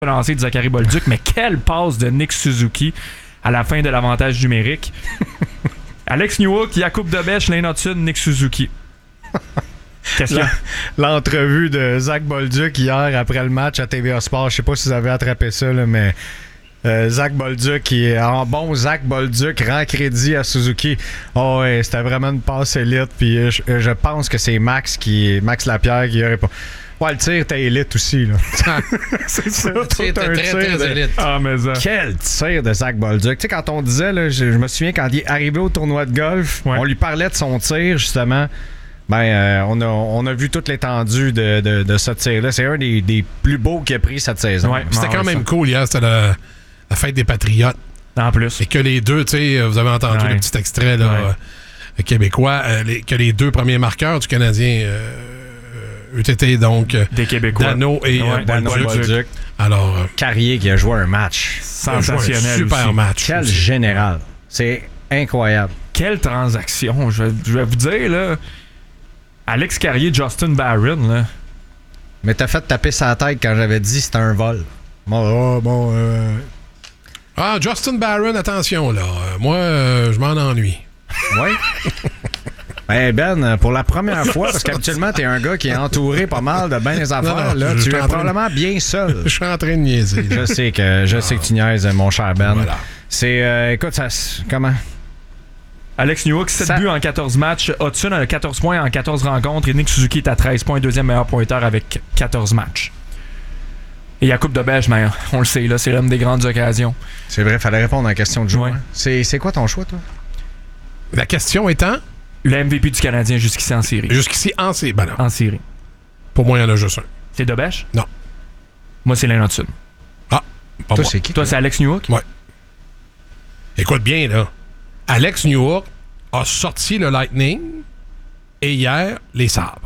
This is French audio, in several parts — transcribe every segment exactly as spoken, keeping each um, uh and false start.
lancé de Zachary Bolduc, mais quelle passe de Nick Suzuki à la fin de l'avantage numérique. Alex Newhook, Jakub Dobeš, Lane Hudson, Nick Suzuki. Qu'est-ce qu'il y a? L'entrevue de Zach Bolduc hier après le match à T V A Sport, je sais pas si vous avez attrapé ça, là, mais euh, Zach Bolduc, qui est en bon Zach Bolduc, rend crédit à Suzuki. Oh ouais, c'était vraiment une passe élite, puis je, je pense que c'est Max qui Max Lapierre qui aurait pas. Ouais, le tir était élite aussi, là. C'est ça, tout C'est un très, tir très de... élite. Ah, mais ça. Quel tir de Zach Bolduc. Tu sais, quand on disait, là, je, je me souviens, quand il est arrivé au tournoi de golf, ouais. on lui parlait de son tir, justement. Ben, euh, on, a, on a vu toute l'étendue de, de, de ce tir-là. C'est un des, des plus beaux qu'il a pris cette saison. Ouais, C'était non, quand ouais, même ça. cool hier, c'était la, la fête des Patriotes. En plus. Et que les deux, tu sais, vous avez entendu ouais. le petit extrait là, Ouais. euh, québécois, euh, les, que les deux premiers marqueurs du Canadien euh, eût été donc euh, Des Québécois. Dano et Ouais, euh, Dano Bolduc. Bolduc. Alors, euh, Carrier qui a joué un match. Sensationnel. un super aussi. match. Quel aussi. général. C'est incroyable. Quelle transaction. Je vais, je vais vous dire, là. Alex Carrier, Justin Barron, là. Mais t'as fait taper sa tête quand j'avais dit c'était un vol. Bon, oh, bon, euh... Ah, Justin Barron, attention, là. Euh, moi, euh, je m'en ennuie. Oui. Hey Ben, pour la première fois, parce qu'habituellement, t'es un gars qui est entouré pas mal de bien des affaires, Non, non, là, je- je tu suis es en train probablement bien seul. Je suis en train de niaiser. Je sais que je sais que tu niaises, mon cher Ben. Voilà. C'est, euh, écoute, ça, s- comment? Alex Newhook, sept Ça- buts en quatorze matchs. Hudson a quatorze points en quatorze rencontres. Et Nick Suzuki est à treize points, deuxième meilleur pointeur avec quatorze matchs. Et Jakub Dobeš, mais on le sait, là, c'est l'homme des grandes occasions. C'est vrai, fallait répondre à la question de jour. Ouais. hein. C'est, c'est quoi ton choix, toi? La question étant, Le M V P du Canadien jusqu'ici en série. jusqu'ici, en c'est ben non. En série. Pour moi, il y en a juste un. C'est Dobeš? Non. Moi, c'est Lane Hudson. Ah, pas Toi, moi. c'est qui? Toi, c'est Alex Newhook? Ouais. Écoute bien, là. Alex Newhook a sorti le Lightning et hier, les Sabres.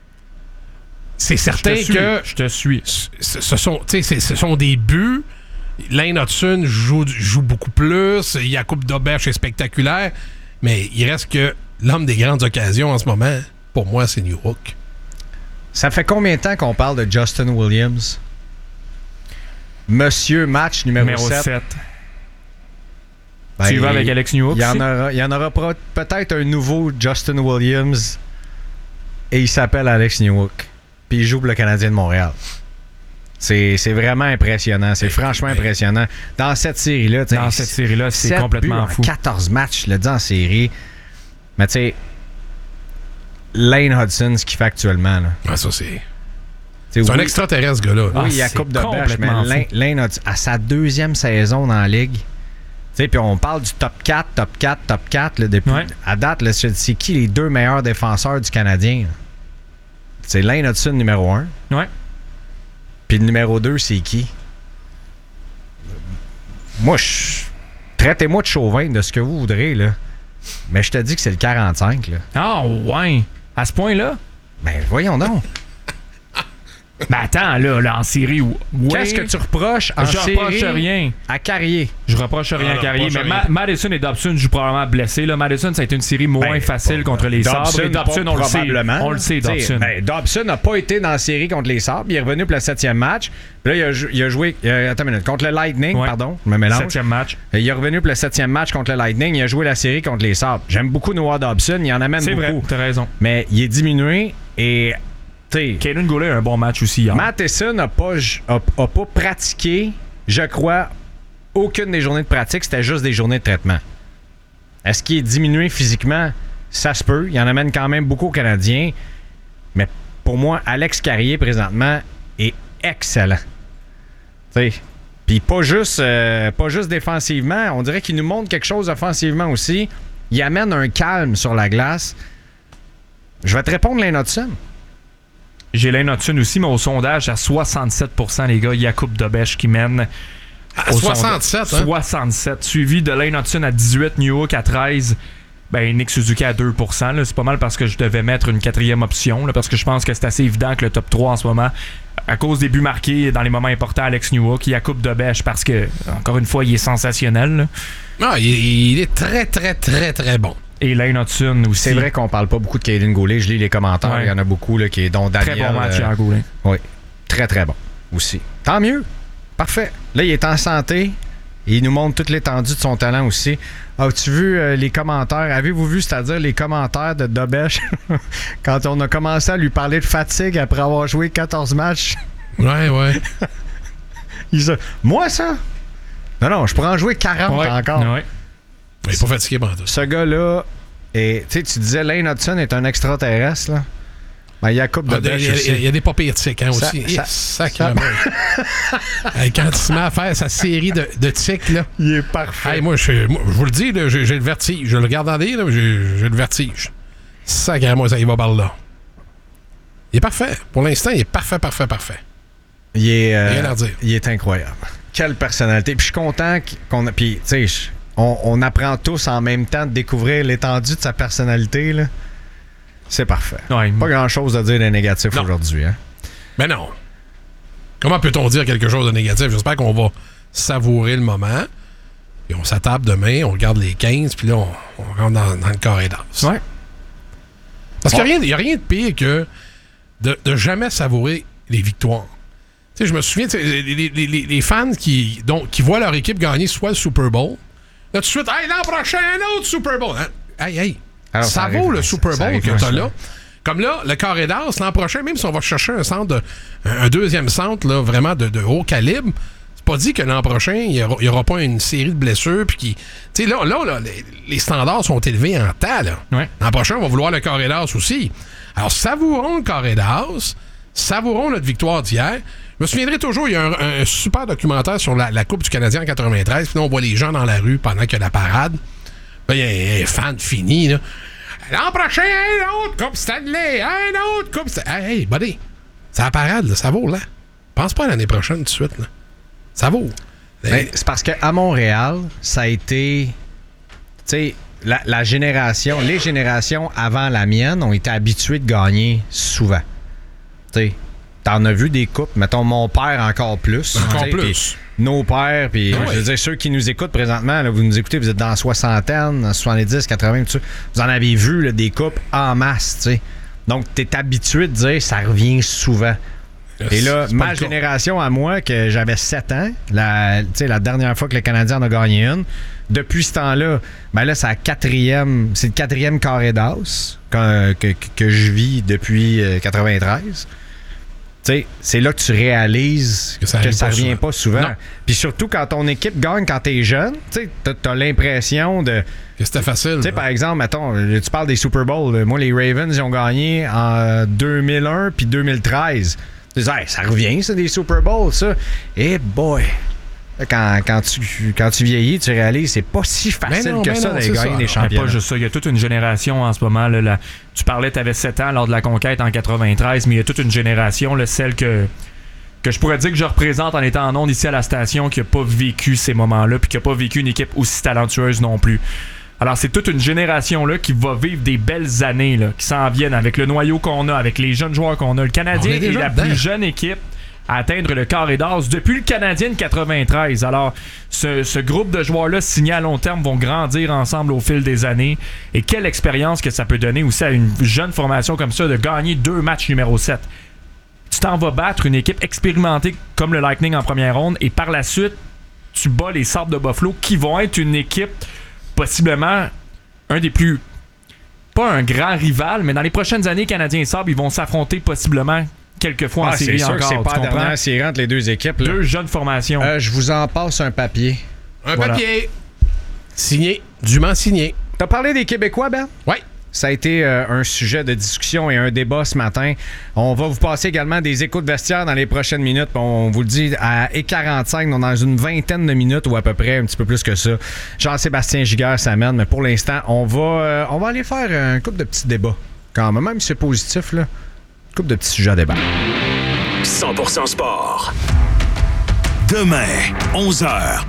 C'est certain Je te suis. que Je te suis. ce ce sont, tu sais, c'est- ce sont des buts. Lane Hudson joue, joue beaucoup plus. Jakub Dobeš est spectaculaire. Mais il reste que l'homme des grandes occasions en ce moment, pour moi, c'est Newhook. Ça fait combien de temps qu'on parle de Justin Williams? Monsieur match numéro, Numéro sept. sept. Ben, tu y vas avec Alex Newhook Il y en aussi? aura, il y en aura pro- peut-être un nouveau Justin Williams et il s'appelle Alex Newhook. Puis il joue pour le Canadien de Montréal. C'est, c'est vraiment impressionnant. C'est franchement impressionnant. Dans cette série-là, tu sais, Dans cette série-là, c'est sept complètement buts en fou. quatorze matchs, je le dis en série. Mais tu sais, Lane Hudson, ce qu'il fait actuellement, là. Ah, ça, c'est. C'est C'est un oui, extraterrestre, ce gars-là. Ah, oui, il y a c'est coupe de bêche, mais complètement Lane, fou. Lane Hudson, à sa deuxième saison dans la ligue, tu sais, puis on parle du top quatre, top quatre, top quatre, là, depuis, Ouais. à date, là, c'est c'est qui les deux meilleurs défenseurs du Canadien? là? C'est Lane Hudson numéro un. Ouais. Puis le numéro deux, c'est qui? Moi, je... Traitez-moi de chauvin de ce que vous voudrez, là. Mais je te dis que c'est le quarante-cinq, là. Ah, ouais. À ce point-là? Ben, voyons donc. Ben attends, là, là en série, oui. Qu'est-ce que tu reproches en Je série reproche rien. à Carrier? Je reproche rien Ah, à non, Carrier, reproche mais rien. Ma- Madison et Dobson jouent probablement blessés. Là. Madison, ça a été une série moins Ben, facile pas- contre les Sabres. Et Dobson, pas on le sait. probablement. On le sait, T'sais, Dobson. Ben, Dobson n'a pas été dans la série contre les Sabres. Il est revenu pour le septième match. Puis là, il a, jou- il a joué... euh, attends une minute. Contre le Lightning, Ouais. pardon. Je me mélange. Septième match. Il est revenu pour le septième match contre le Lightning. Il a joué la série contre les Sabres. J'aime beaucoup Noah Dobson. Il en amène C'est beaucoup. vrai, t'as raison. Mais il est diminué et... t'sais, Caden Goulet a un bon match aussi hier. Matheson n'a pas, a, a pas pratiqué, je crois, aucune des journées de pratique. C'était juste des journées de traitement. Est-ce qu'il est diminué physiquement? Ça se peut. Il en amène quand même beaucoup aux Canadiens. Mais pour moi, Alex Carrier, présentement, est excellent. Tu sais, puis pas juste, euh, pas juste défensivement. On dirait qu'il nous montre quelque chose offensivement aussi. Il amène un calme sur la glace. Je vais te répondre, Lane Hudson. J'ai Lane Hudson aussi, mais au sondage, à soixante-sept pour cent, les gars, Jakub Dobeš qui mène. À au soixante-sept, sondage. hein? soixante-sept. Suivi de Lane Hudson à dix-huit, Newhook à treize. Ben, Nick Suzuki à deux pour cent. Là. C'est pas mal parce que je devais mettre une quatrième option. Là, parce que je pense que c'est assez évident que le top trois en ce moment, à cause des buts marqués dans les moments importants, Alex Newhook, Jakub Dobeš, parce que, encore une fois, il est sensationnel. Là. Ah, il, il est très, très, très, très bon. Et Lane Hudson aussi. C'est vrai qu'on parle pas beaucoup de Caden Goulet. Je lis les commentaires. Ouais. Il y en a beaucoup, là, qui est dont Daniel. Très bon match euh, hier, Goulet. Oui. Très, très bon aussi. Tant mieux. Parfait. Là, il est en santé. Et il nous montre toute l'étendue de son talent aussi. As-tu vu euh, les commentaires? Avez-vous vu, c'est-à-dire les commentaires de Dobech quand on a commencé à lui parler de fatigue après avoir joué quatorze matchs? Ouais, ouais. Il dit, moi, ça? Non, non, je pourrais en jouer quarante ouais. encore. Ouais. Il est pas fatigué, pendant tout. Ce gars-là, et tu sais, tu disais Lane Hudson est un extraterrestre, là. Ben, il y a la coupe de Ah, Dobech il, y a, aussi. il y a des papiers tics hein, Ça- aussi. ça- Sacrément. Hey, quand il se met à faire sa série de, de tics, là. Il est parfait. Hey, moi, je, moi, je vous le dis, là, j'ai, j'ai le vertige. Je le regarde en là, j'ai, j'ai le vertige. Sacrément, ça y va par là. Il est parfait. Pour l'instant, il est parfait, parfait, parfait. Il est, euh, Rien à redire. il est incroyable. Quelle personnalité. Puis je suis content qu'on a. Puis, tu sais, je- on, on apprend tous en même temps de découvrir l'étendue de sa personnalité, là. C'est parfait. Ouais. Pas grand-chose à dire de négatif Non. aujourd'hui, hein? Mais non. Comment peut-on dire quelque chose de négatif? J'espère qu'on va savourer le moment. Puis on s'attape demain, on regarde les quinze, puis là, on, on rentre dans, dans le carré d'as. Ouais. Parce qu'il n'y a, a rien de pire que de, de jamais savourer les victoires. Tu sais, je me souviens, tu sais, les, les, les, les fans qui, donc, qui voient leur équipe gagner soit le Super Bowl, là, tout de suite, hey, l'an prochain, un autre Super Bowl. Hein? Hey, hey, Alors, ça, ça vaut arrive, le ça- Super ça Bowl arrive que un tu as soir. là. Comme là, le carré d'as, l'an prochain, même si on va chercher un centre, de, un, un deuxième centre là, vraiment de, de haut calibre, c'est pas dit que l'an prochain, il n'y aura, il y aura pas une série de blessures. Puis qui, tu sais, là, là, là les, les standards sont élevés en temps. Là. Ouais. L'an prochain, on va vouloir le carré d'as aussi. Alors, savourons le carré d'as, savourons notre victoire d'hier. Je me souviendrai toujours, il y a un, un super documentaire sur la, la Coupe du Canadien en quatre-vingt-treize. Puis là, on voit les gens dans la rue pendant qu'il y a la parade. Là, il y a un fan fini, là. L'an prochain, un autre Coupe Stanley, un autre Coupe Stanley. Hey, hey, buddy, c'est la parade, là, ça vaut, là. Pense pas à l'année prochaine tout de suite, là. Ça vaut. Mais c'est parce qu'à Montréal, ça a été. Tu sais, la, la génération, les générations avant la mienne ont été habituées de gagner souvent. Tu sais, t'en as vu des coupes, mettons mon père encore plus. Encore tu sais, plus. puis nos pères, puis Ah je ouais. veux dire, ceux qui nous écoutent présentement, là, vous nous écoutez, vous êtes dans la soixantaine, dans soixante-dix, quatre-vingts, tout ça, vous en avez vu là, des coupes en masse, tu sais. Donc, t'es habitué de dire ça revient souvent. Et là, C'est pas ma le cas. génération à moi, que j'avais sept ans, la, tu sais, la dernière fois que le Canadien en a gagné une, depuis ce temps-là, ben là, c'est la quatrième, c'est le quatrième carré d'as que, que, que je vis depuis euh, quatre-vingt-treize. Tu sais, c'est là que tu réalises Que ça que arrive ça pas revient souvent. pas souvent. Non. Puis surtout quand ton équipe gagne quand t'es jeune, tu sais, t'as, t'as l'impression de... Que c'était facile. Tu sais, là. par exemple, mettons, tu parles des Super Bowls. là. Moi, les Ravens, ils ont gagné en deux mille un puis deux mille treize. Tu dis, hey, ça revient, ça, des Super Bowls, ça. Eh boy! Là, Quand, quand, tu, quand tu vieillis, tu réalises c'est pas si facile non, que mais ça non, d'aller c'est gagner ça. des Mais Mais championnats. pas juste ça. Il y a toute une génération en ce moment. Là, là. Tu parlais, tu avais sept ans lors de la conquête en quatre-vingt-treize, mais il y a toute une génération, là, celle que, que je pourrais dire que je représente en étant en ondes ici à la station, qui n'a pas vécu ces moments-là, puis qui n'a pas vécu une équipe aussi talentueuse non plus. Alors, c'est toute une génération-là qui va vivre des belles années là, qui s'en viennent avec le noyau qu'on a, avec les jeunes joueurs qu'on a. Le Canadien On est est déjà la dedans. plus jeune équipe à atteindre le carré d'as depuis le Canadien de quatre-vingt-treize. Alors, ce, ce groupe de joueurs-là signés à long terme vont grandir ensemble au fil des années. Et quelle expérience que ça peut donner aussi à une jeune formation comme ça de gagner deux matchs numéro sept. Tu t'en vas battre une équipe expérimentée comme le Lightning en première ronde et par la suite, tu bats les Sabres de Buffalo qui vont être une équipe possiblement un des plus... pas un grand rival, mais dans les prochaines années, Canadiens et Sabres, ils vont s'affronter possiblement quelques fois Ah, en c'est série sûr encore. que c'est tu pas la comprends? dernière série entre les deux équipes. là. Deux jeunes formations. Euh, je vous en passe un papier. Un Voilà. papier. Signé. Dûment signé. T'as parlé des Québécois, Ben? Ouais. Ça a été euh, un sujet de discussion et un débat ce matin. On va vous passer également des échos de vestiaire dans les prochaines minutes. On vous le dit à et quarante-cinq, donc dans une vingtaine de minutes ou à peu près, un petit peu plus que ça. Jean-Sébastien Giguère s'amène, mais pour l'instant, on va euh, on va aller faire un couple de petits débats. Quand même, même si c'est positif, là. Un couple de petits sujets à débat. cent pour cent sport. Demain, onze heures.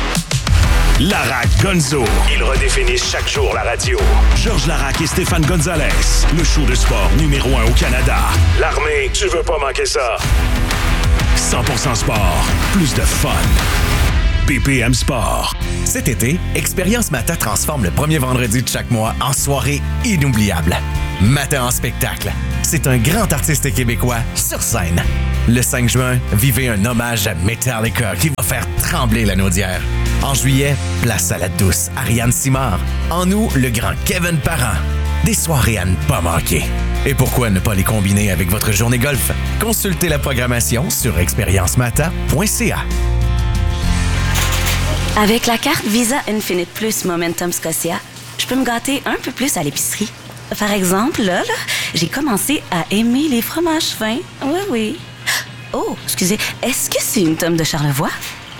Larac Gonzo. Ils redéfinissent chaque jour la radio. Georges Larac et Stéphane Gonzalez. Le show de sport numéro un au Canada. L'armée, tu veux pas manquer ça. cent pour cent sport. Plus de fun. B P M Sport. Cet été, Expérience Mata transforme le premier vendredi de chaque mois en soirée inoubliable. Mata en spectacle. C'est un grand artiste québécois sur scène. Le cinq juin, vivez un hommage à Metallica qui va faire trembler la Naudière. En juillet, place à la douce Ariane Simard. En août, le grand Kevin Parent. Des soirées à ne pas manquer. Et pourquoi ne pas les combiner avec votre journée golf? Consultez la programmation sur expérience mata point c a. Avec la carte Visa Infinite Plus Momentum Scotia, je peux me gâter un peu plus à l'épicerie. Par exemple, là, là, j'ai commencé à aimer les fromages fins. Oui, oui. Oh, excusez, est-ce que c'est une tome de Charlevoix?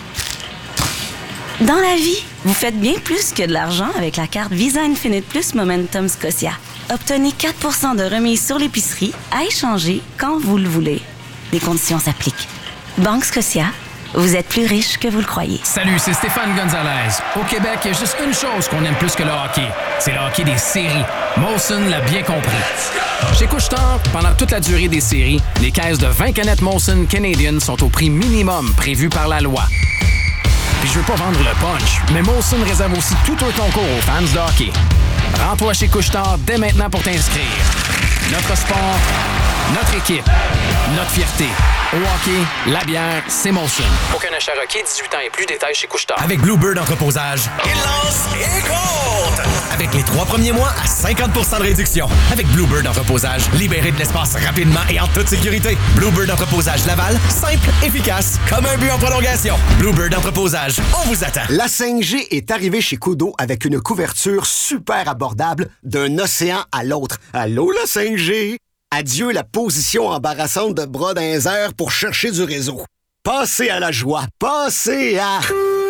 Dans la vie, vous faites bien plus que de l'argent avec la carte Visa Infinite Plus Momentum Scotia. Obtenez quatre pour cent de remise sur l'épicerie à échanger quand vous le voulez. Les conditions s'appliquent. Banque Scotia, vous êtes plus riche que vous le croyez. Salut, c'est Stéphane Gonzalez. Au Québec, il y a juste une chose qu'on aime plus que le hockey. C'est le hockey des séries. Molson l'a bien compris. Chez Couche-Tard, pendant toute la durée des séries, les caisses de vingt canettes Molson Canadian sont au prix minimum prévu par la loi. Puis je veux pas vendre le punch, mais Molson réserve aussi tout un concours aux fans de hockey. Rends-toi chez Couche-Tard dès maintenant pour t'inscrire. Notre sport, notre équipe, notre fierté. Au hockey, la bière, c'est Molson. Aucun achat requis, dix-huit ans et plus, détails chez Couche-Tard. Avec Bluebird Entreposage, il lance et compte! Avec les trois premiers mois à cinquante pour cent de réduction. Avec Bluebird Entreposage, libérez de l'espace rapidement et en toute sécurité. Bluebird Entreposage Laval, simple, efficace, comme un but en prolongation. Bluebird Entreposage, on vous attend. La cinq G est arrivée chez Kudo avec une couverture super abordable d'un océan à l'autre. Allô, la cinq G? Adieu la position embarrassante de bras dans les airs pour chercher du réseau. Passez à la joie. Passez à...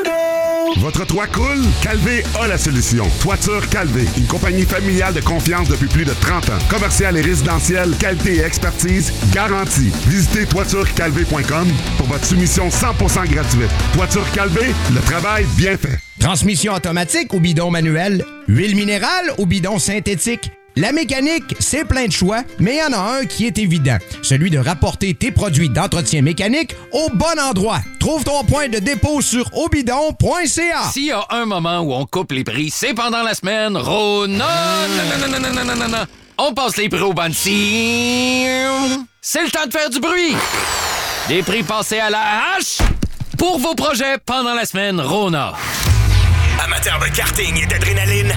Votre toit coule? Calvé a la solution. Toiture Calvé, une compagnie familiale de confiance depuis plus de trente ans. Commercial et résidentiel, qualité et expertise garantie. Visitez toiture calvé point com pour votre soumission cent pour cent gratuite. Toiture Calvé, le travail bien fait. Transmission automatique ou bidon manuel, huile minérale ou bidon synthétique. La mécanique, c'est plein de choix, mais il y en a un qui est évident. Celui de rapporter tes produits d'entretien mécanique au bon endroit. Trouve ton point de dépôt sur obidon point c a. S'il y a un moment où on coupe les prix, c'est pendant la semaine. Rona, non, non, non, non, non, non, non, non. On passe les prix au Bansi. C'est le temps de faire du bruit. Des prix passés à la hache pour vos projets pendant la semaine. Rona. Amateurs de karting et d'adrénaline,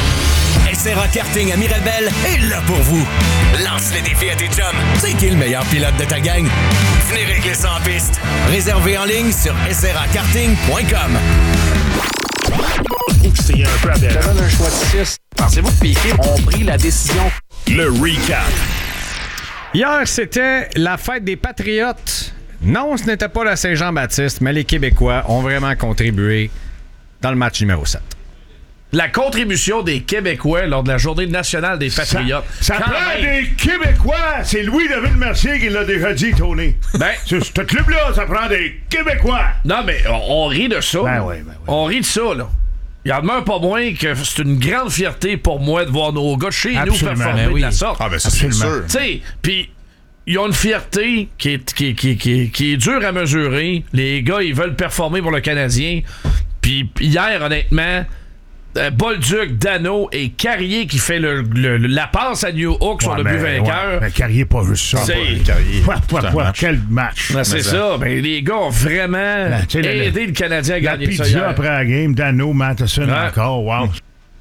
S R A Karting à Mirabel est là pour vous. Lance le défi à tes chums. C'est qui le meilleur pilote de ta gang? Venez régler ça en piste. Réservé en ligne sur s r a karting point com. C'est un peu aberrant. Ça donne un choix de six. Pensez-vous que Piquet ont pris la décision? Le recap. Hier, c'était la fête des Patriotes. Non, ce n'était pas la Saint-Jean-Baptiste, mais les Québécois ont vraiment contribué dans le match numéro sept. La contribution des Québécois lors de la journée nationale des Patriotes. Ça, ça prend même... des Québécois! C'est Louis de Ville-Mercier qui l'a déjà dit, Tony. Ben, ce, ce club-là, ça prend des Québécois! Non, mais on, on rit de ça. Ben oui, ben oui. On rit de ça, là. Il en demeure pas moins que c'est une grande fierté pour moi de voir nos gars chez Absolument. nous performer ben oui. de la sorte. Ah, ben ça, c'est sûr. Tu sais, puis ils ont une fierté qui est, qui, qui, qui, qui est dure à mesurer. Les gars, ils veulent performer pour le Canadien. Puis hier, honnêtement... Euh, Bolduc, Dano et Carrier qui fait le, le, la passe à New Hook ouais, sur le but vainqueur. Ouais, mais Carrier, pas juste ça. C'est... Carrier. Ouais, ouais, ouais, quel match. Ben, c'est ça. ça. Ben, les gars ont vraiment ben, aidé le, le Canadien à gagner ça. La pizza après la game, Dano, Matheson ouais. encore. Wow.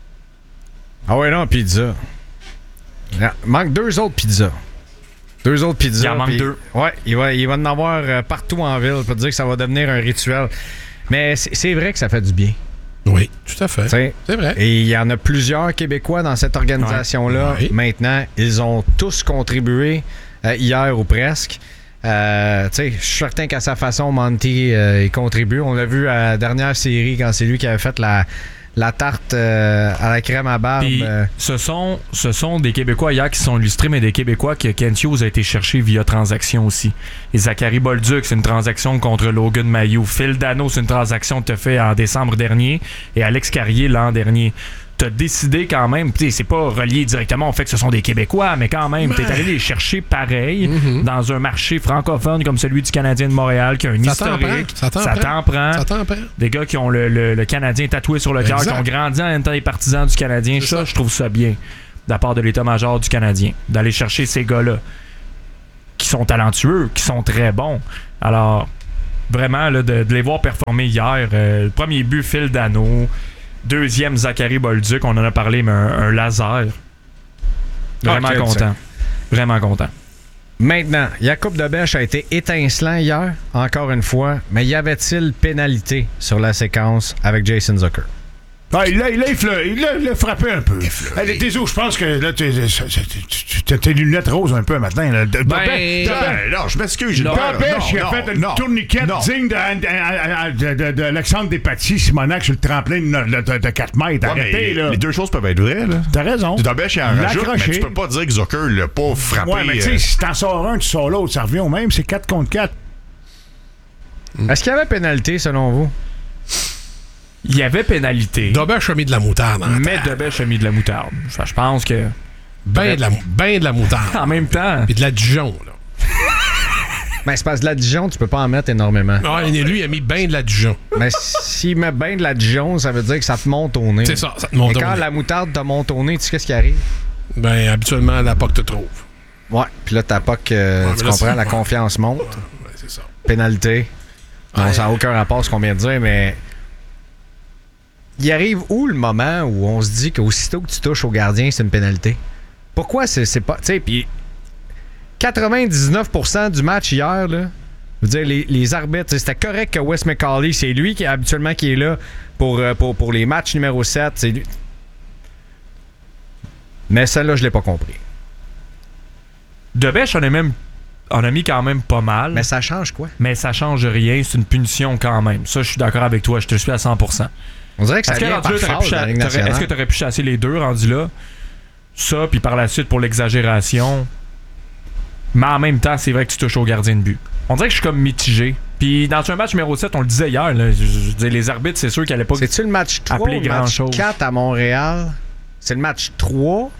Ah ouais, non, pizza. Il manque deux autres pizzas. Deux autres pizzas. Il en manque pis, deux. Ouais, il va, il va en avoir euh, partout en ville pour dire que ça va devenir un rituel. Mais c'est, c'est vrai que ça fait du bien. Oui, tout à fait. T'sais, c'est vrai. Et il y en a plusieurs Québécois dans cette organisation-là. Ouais. Maintenant, ils ont tous contribué euh, hier ou presque. Euh, je suis certain qu'à sa façon, Monty euh, il contribue. On l'a vu à la dernière série quand c'est lui qui avait fait la, la tarte euh, à la crème à barbe. Euh. Ce sont, ce sont des Québécois hier qui sont illustrés, mais des Québécois que Kent Hughes a été cherché via transaction aussi. Et Zachary Bolduc, c'est une transaction contre Logan Mailloux. Phil Dano, c'est une transaction que tu as fait en décembre dernier. Et Alex Carrier l'an dernier. Tu as décidé quand même, c'est pas relié directement au fait que ce sont des Québécois, mais quand même, tu es allé les chercher pareil mm-hmm. dans un marché francophone comme celui du Canadien de Montréal, qui a un ça historique. T'en ça, ça t'en prend. Ça t'en prend. Des gars qui ont le, le, le Canadien tatoué sur le cœur, qui ont grandi en étant des partisans du Canadien. Ça, je trouve ça bien. de la part de l'état-major du Canadien, d'aller chercher ces gars-là qui sont talentueux, qui sont très bons. Alors, vraiment, là, de, de les voir performer hier, euh, le premier but, Phil Dano, deuxième, Zachary Bolduc, on en a parlé, mais un, un laser. Vraiment Ah, content. Vraiment content. Maintenant, Jakub Dobeš a été étincelant hier, encore une fois, mais y avait-il pénalité sur la séquence avec Jason Zucker? Ah, il l'a, il l'a effleuré, il l'a, il l'a frappé un peu. Hey, désolé, je pense que là, t'es, t'as tes lunettes roses un peu maintenant. Là. De, Ben, de, de, Ben, non, je m'excuse, Gilbert. Dobeš, il a Non, fait une non, tourniquette non. digne de, de, de, de, de Alexandre Despatie, Simonac sur le tremplin de, de, de quatre mètres. Ouais, Arrêtez, mais là. les deux choses peuvent être vraies, là. T'as raison. Dobeš, il en Il l'a rajoute, mais accroché. tu peux pas dire que Zucker l'a pas frappé. Ouais, mais tu sais, euh, si t'en sors un, tu sors l'autre, ça revient au même, c'est quatre contre quatre. Est-ce qu'il y avait pénalité, selon vous? Il y avait pénalité. Dobeš a mis de la moutarde. Hein, mais Dobeš a mis de la moutarde. Enfin, je pense que... Ben de la, ben de la moutarde. En même temps... Puis de la Dijon, là. Ben, c'est parce que de la Dijon, tu peux pas en mettre énormément. Ah, et lui, il a mis ben de la Dijon. Mais s'il met ben de la Dijon, ça veut dire que ça te monte au nez. C'est ça, ça te monte Et au quand nez. la moutarde te monte au nez, tu sais qu'est-ce qui arrive? Ben, habituellement, la P O C te trouve. Ouais, puis là, ta P O C, euh, Ouais, tu mais là, comprends, c'est- la confiance monte. Ouais, c'est ça. Pénalité. Non, Ouais. ça n'a aucun rapport à ce qu'on vient de dire, mais... Il arrive où le moment où on se dit qu'aussitôt que tu touches au gardien, c'est une pénalité? Pourquoi c'est, c'est pas... Tu sais, puis quatre-vingt-dix-neuf pour cent du match hier, là, je veux dire, les, les arbitres, c'était correct que Wes McCauley, c'est lui qui habituellement qui est là pour, euh, pour, pour les matchs numéro sept. C'est lui. Mais celle-là, je l'ai pas compris. Dobeš, on a même... On a mis quand même pas mal. Mais ça change quoi? Mais ça change rien. C'est une punition quand même. Ça, je suis d'accord avec toi. Je te suis à cent pour cent. On dirait que ça Est-ce que, vient rendu par là, t'aurais phase pu dans la cha- Ligue t'aurais- nationale. est-ce que tu aurais pu chasser les deux rendus là? Ça, puis par la suite, pour l'exagération. Mais en même temps, c'est vrai que tu touches au gardien de but. On dirait que je suis comme mitigé. Puis dans un match numéro sept, on le disait hier, là, je, je veux dire, les arbitres, c'est sûr qu'ils n'allaient pas C'est-tu le match trois appeler ou le match grand-chose. quatre à Montréal? C'est le match trois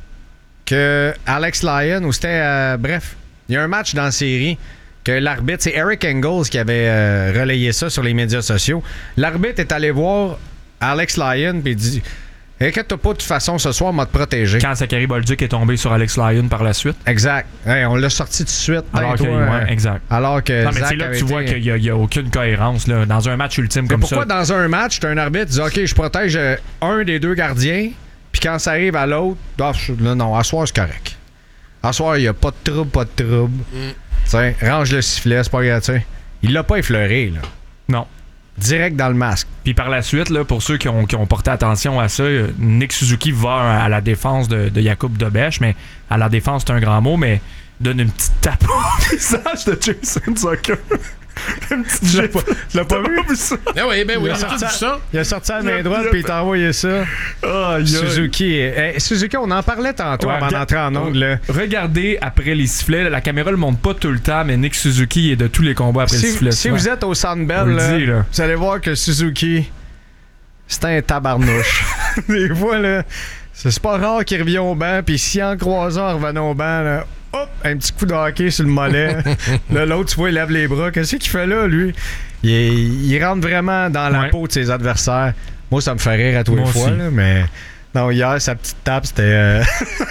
que Alex Lyon, ou c'était... euh, bref, il y a un match dans la série que l'arbitre... C'est Eric Engels qui avait euh, relayé ça sur les médias sociaux. L'arbitre est allé voir Alex Lyon puis il dit... Inquiète-toi pas, de toute façon, ce soir, on va te protéger. Quand Zachary Bolduc est tombé sur Alex Lyon par la suite. Exact. Hey, on l'a sorti tout de suite. Alors que, toi, ouais, euh, exact. Alors que Non, mais Zach c'est là que avait tu vois été- qu'il n'y a, a aucune cohérence. Là. Dans un match ultime Mais comme pourquoi ça. dans un match, t'as un arbitre qui dit OK, je protège euh, un des deux gardiens, puis quand ça arrive à l'autre, ah, je- là, non, à soir, c'est correct. À soir, il n'y a pas de trouble, pas de trouble. Tiens, range le sifflet, c'est pas grave, tu sais. Il l'a pas effleuré, là. Non. Direct dans le masque. Puis par la suite, là, pour ceux qui ont, qui ont porté attention à ça, euh, Nick Suzuki va à la défense de, de Jakub Dobeš, mais à la défense, c'est un grand mot, mais donne une petite tape au visage de Jason Zucker. Une petite Je l'ai pas, je l'ai pas vu. ça. Ah oui, ben oui, Il a on a sorti tout vu ça. Il a sorti la main droite, puis il t'a envoyé ça. Aïe, aïe. Suzuki. eh, Suzuki, on en parlait tantôt Ouais, avant regarde- d'entrer en ongle. là. Regardez après les sifflets, là, la caméra le montre pas tout le temps, mais Nick Suzuki est de tous les combats après le Si, sifflet. si souvent. vous êtes au Centre On Bell, le là, dit, là. vous allez voir que Suzuki, c'est un tabarnouche. Des fois, là, c'est c'est pas rare qu'il revient au banc, puis si en croisant, en revenant au banc, là, hop, un petit coup de hockey sur le mollet. Là, l'autre, tu vois, il lève les bras. Qu'est-ce qu'il fait là, lui? Il, est- il rentre vraiment dans la Ouais. peau de ses adversaires. Moi, ça me fait rire à tous les Moi fois, aussi. là, mais... Non, hier, sa petite tape, c'était... euh,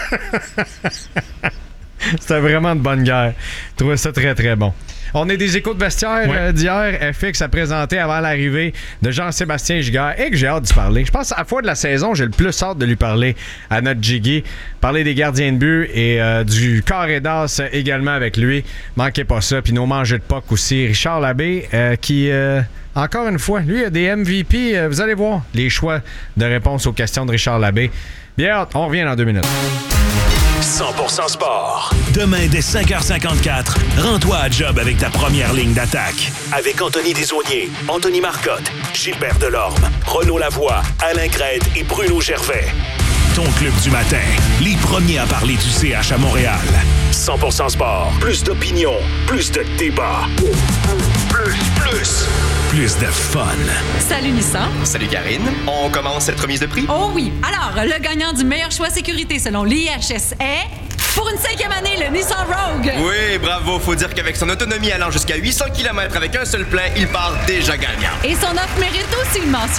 C'était vraiment de bonne guerre. Je trouvais ça très, très bon. On est des échos de vestiaire Ouais. euh, d'hier. F X a présenté avant l'arrivée de Jean-Sébastien Giguère et que j'ai hâte d'y parler. Je pense à la fois de la saison, j'ai le plus hâte de lui parler à notre Jiggy. Parler des gardiens de but et euh, du carré d'as également avec lui. Manquez pas ça. Puis nos mangeux de P O C aussi. Richard Labbé euh, qui... euh, encore une fois, lui a des M V P. Euh, vous allez voir les choix de réponse aux questions de Richard Labbé. Bien hâte. On revient dans deux minutes. cent pour cent sport. Demain, dès cinq heures cinquante-quatre, rends-toi à job avec ta première ligne d'attaque. Avec Anthony Desaulniers, Anthony Marcotte, Gilbert Delorme, Renaud Lavoie, Alain Crête et Bruno Gervais. Ton club du matin, les premiers à parler du C H à Montréal. cent pour cent sport. Plus d'opinion, plus de débat. Plus, plus, plus de fun. Salut Nissan. Salut Karine. On commence cette remise de prix? Oh oui. Alors, le gagnant du meilleur choix sécurité selon l'I H S est, pour une cinquième année, le Nissan Rogue. Oui, bravo. Faut dire qu'avec son autonomie allant jusqu'à huit cents kilomètres avec un seul plein, il part déjà gagnant. Et son offre mérite aussi une mention.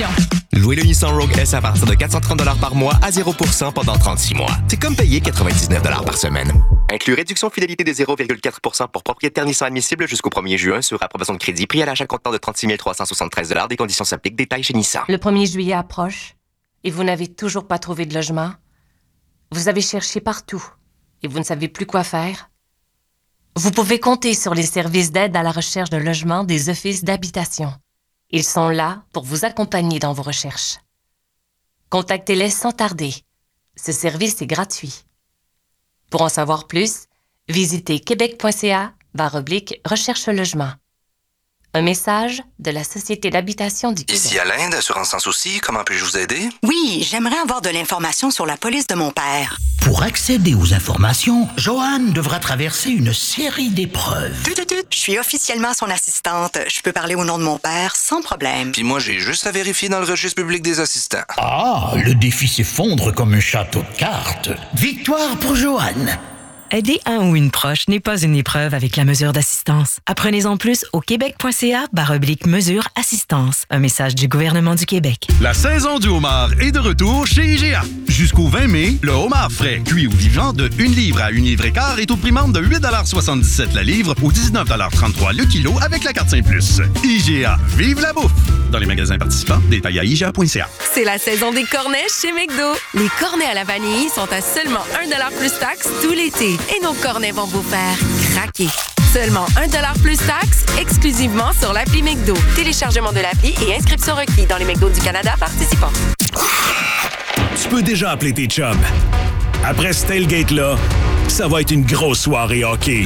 Louez le Nissan Rogue S à partir de quatre cent trente dollars par mois à zéro pour cent pendant trente-six mois. C'est comme payer quatre-vingt-dix-neuf dollars par semaine. Inclus réduction fidélité de zéro virgule quatre pour cent pour propriétaire Nissan admissible jusqu'au premier juin sur approbation de crédit. Prix à l'achat comptant de trente-six mille trois cent soixante-treize dollars. Des conditions s'appliquent. Détails chez Nissan. Le premier juillet approche et vous n'avez toujours pas trouvé de logement. Vous avez cherché partout et vous ne savez plus quoi faire. Vous pouvez compter sur les services d'aide à la recherche de logement des offices d'habitation. Ils sont là pour vous accompagner dans vos recherches. Contactez-les sans tarder. Ce service est gratuit. Pour en savoir plus, visitez québec.ca barre oblique recherche logement. Un message de la Société d'habitation du Québec. Ici Alain, d'Assurance Sans Souci. Comment puis-je vous aider? Oui, j'aimerais avoir de l'information sur la police de mon père. Pour accéder aux informations, Joanne devra traverser une série d'épreuves. Tut, tut, tut. Je suis officiellement son assistante. Je peux parler au nom de mon père sans problème. Puis moi, j'ai juste à vérifier dans le registre public des assistants. Ah, le défi s'effondre comme un château de cartes. Victoire pour Joanne. Aider un ou une proche n'est pas une épreuve avec la mesure d'assistance. Apprenez-en plus au québec.ca barre oblique mesure assistance. Un message du gouvernement du Québec. La saison du homard est de retour chez I G A. Jusqu'au vingt mai, le homard frais, cuit ou vivant de une livre à une livre et quart est au prix membre de huit soixante-dix-sept la livre ou dix-neuf trente-trois le kilo avec la carte Saint Plus. I G A, vive la bouffe! Dans les magasins participants, détails à I G A point C A. C'est la saison des cornets chez McDo. Les cornets à la vanille sont à seulement un dollar plus taxes tout l'été. Et nos cornets vont vous faire craquer. Seulement un dollar plus taxes, exclusivement sur l'appli McDo. Téléchargement de l'appli et inscription requis dans les McDo du Canada participants. Tu peux déjà appeler tes chums. Après ce tailgate-là, ça va être une grosse soirée hockey.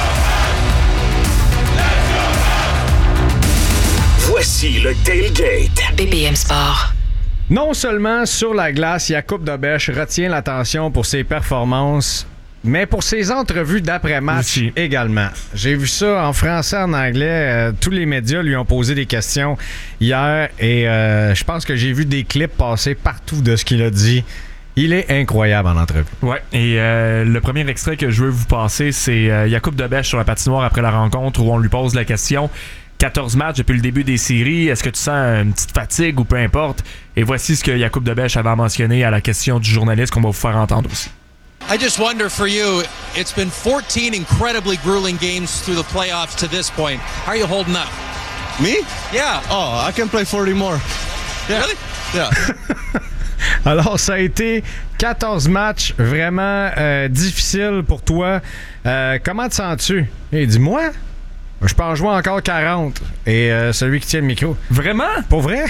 Voici le tailgate. B P M Sport. Non seulement sur la glace, Jakub Dobeš retient l'attention pour ses performances, mais pour ses entrevues d'après-match aussi. Également. J'ai vu ça en français, en anglais. Euh, tous les médias lui ont posé des questions hier et euh, je pense que j'ai vu des clips passer partout de ce qu'il a dit. Il est incroyable en entrevue. Ouais, et euh, le premier extrait que je veux vous passer, c'est euh, Jakub Dobeš sur la patinoire après la rencontre où on lui pose la question. quatorze matchs depuis le début des séries. Est-ce que tu sens une petite fatigue ou peu importe? Et voici ce que Jakub Dobeš avait mentionné à la question du journaliste qu'on va vous faire entendre aussi. I just wonder for you, it's been fourteen incredibly grueling games through the playoffs to this point. How are you holding up? Me? Yeah. Oh, I can play forty more. Yeah. Really? Yeah. Alors, ça a été quatorze matchs vraiment euh, difficiles pour toi. Euh, comment te sens-tu? Et dis-moi, je peux en jouer encore quarante. Et euh, celui qui tient le micro. Vraiment? Pour vrai?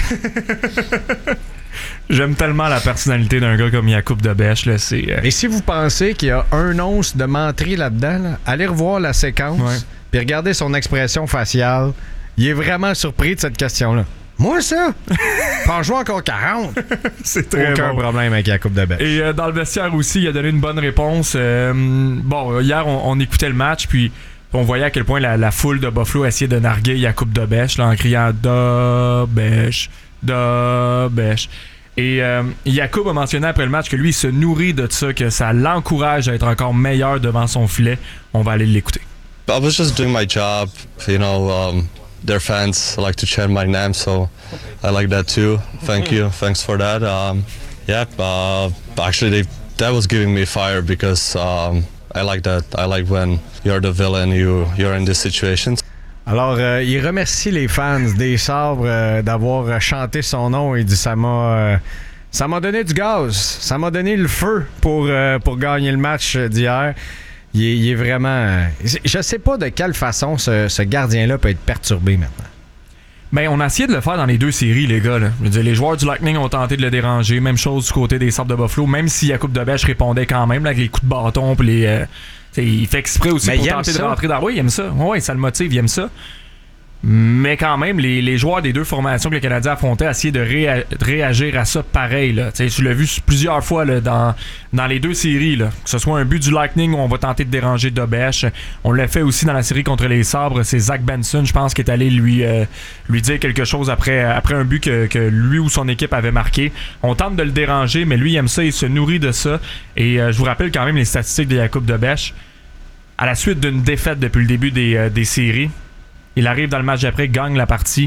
J'aime tellement la personnalité d'un gars comme Jakub Dobeš. Là, c'est, euh... Et si vous pensez qu'il y a un once de menterie là-dedans, là, allez revoir la séquence ouais. puis regardez son expression faciale. Il est vraiment surpris de cette question-là. Moi, ça? Pas jouer encore quarante. C'est très Aucun bon. problème avec Jakub Dobeš. Et euh, dans le vestiaire aussi, il a donné une bonne réponse. Euh, bon, hier, on, on écoutait le match, puis on voyait à quel point la, la foule de Buffalo essayait de narguer Jakub Dobeš là, en criant « Dobeš ». Dobeš. Et euh, Jakub a mentionné après le match que lui, il se nourrit de ça, que ça l'encourage à être encore meilleur devant son filet. On va aller l'écouter. I was just doing my job. You know, um, their fans like to chant my name, so I like that too. Thank you. Thanks for that. Um, yeah, uh, actually, they, that was giving me fire because um, I like that. I like when you're the villain, you, you're in this situation. Alors, euh, il remercie les fans des Sabres euh, d'avoir chanté son nom. Il dit ça m'a euh, ça m'a donné du gaz, ça m'a donné le feu pour, euh, pour gagner le match d'hier. Il est, il est vraiment... Euh, je sais pas de quelle façon ce, ce gardien-là peut être perturbé maintenant. Ben, on a essayé de le faire dans les deux séries, les gars. Là. Je veux dire, les joueurs du Lightning ont tenté de le déranger. Même chose du côté des Sabres de Buffalo, même si Jakub Dobeš répondait quand même là, avec les coups de bâton pis les... Euh, T'sais, il fait exprès aussi mais pour tenter de rentrer dans... Oui, il aime ça. Oui, ça le motive, il aime ça. Mais quand même, les, les joueurs des deux formations que le Canadien affrontait essayaient de, réa- de réagir à ça pareil. Là. Tu l'as vu plusieurs fois là, dans, dans les deux séries. Là. Que ce soit un but du Lightning où on va tenter de déranger Dobeš. On l'a fait aussi dans la série contre les Sabres. C'est Zach Benson, je pense, qui est allé lui, euh, lui dire quelque chose après, après un but que, que lui ou son équipe avait marqué. On tente de le déranger, mais lui, il aime ça, il se nourrit de ça. Et euh, je vous rappelle quand même les statistiques de Jakub Dobeš. À la suite d'une défaite depuis le début des, euh, des séries, il arrive dans le match d'après, gagne la partie,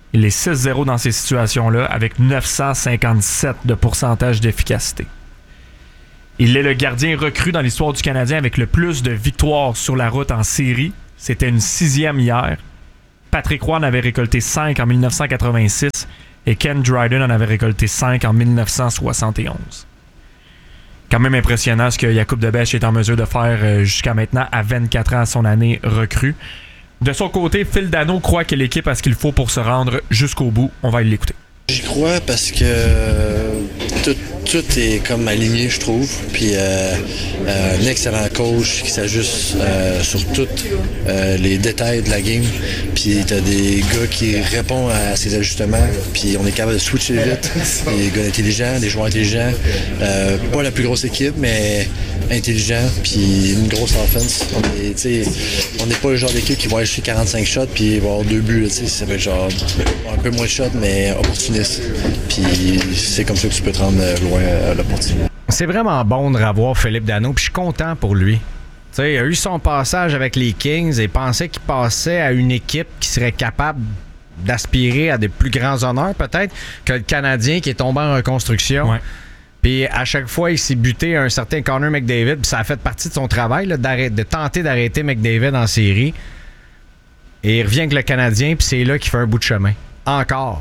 Il est six zéro dans ces situations-là avec neuf cent cinquante-sept de pourcentage d'efficacité. Il est le gardien recru dans l'histoire du Canadien avec le plus de victoires sur la route en série. C'était une sixième hier. Patrick Roy en avait récolté cinq en dix-neuf cent quatre-vingt-six et Ken Dryden en avait récolté cinq en dix-neuf cent soixante et onze. Quand même impressionnant ce que Jakub de Bèche est en mesure de faire jusqu'à maintenant à vingt-quatre ans à son année recrue. De son côté, Phil Danault croit que l'équipe a ce qu'il faut pour se rendre jusqu'au bout. On va l'écouter. J'y crois parce que euh, tout, tout est comme aligné, je trouve. Puis euh, euh, un excellent coach qui s'ajuste euh, sur tous euh, les détails de la game. Puis t'as des gars qui répondent à ces ajustements. Puis on est capable de switcher vite. Des gars intelligents, des joueurs intelligents. Euh, pas la plus grosse équipe, mais intelligent. Puis une grosse offense. On est, on n'est pas le genre d'équipe qui va aller chercher quarante-cinq shots puis va avoir deux buts. Là, ça va être genre un peu moins de shots, mais opportuniste. Puis c'est comme ça que tu peux te rendre loin à l'opportunité. C'est vraiment bon de revoir Philippe Danault, puis je suis content pour lui. T'sais, il a eu son passage avec les Kings et pensait qu'il passait à une équipe qui serait capable d'aspirer à des plus grands honneurs, peut-être, que le Canadien qui est tombé en reconstruction. Ouais. Puis à chaque fois, il s'est buté à un certain Connor McDavid, puis ça a fait partie de son travail là, de tenter d'arrêter McDavid en série. Et il revient avec le Canadien, puis c'est là qu'il fait un bout de chemin. Encore.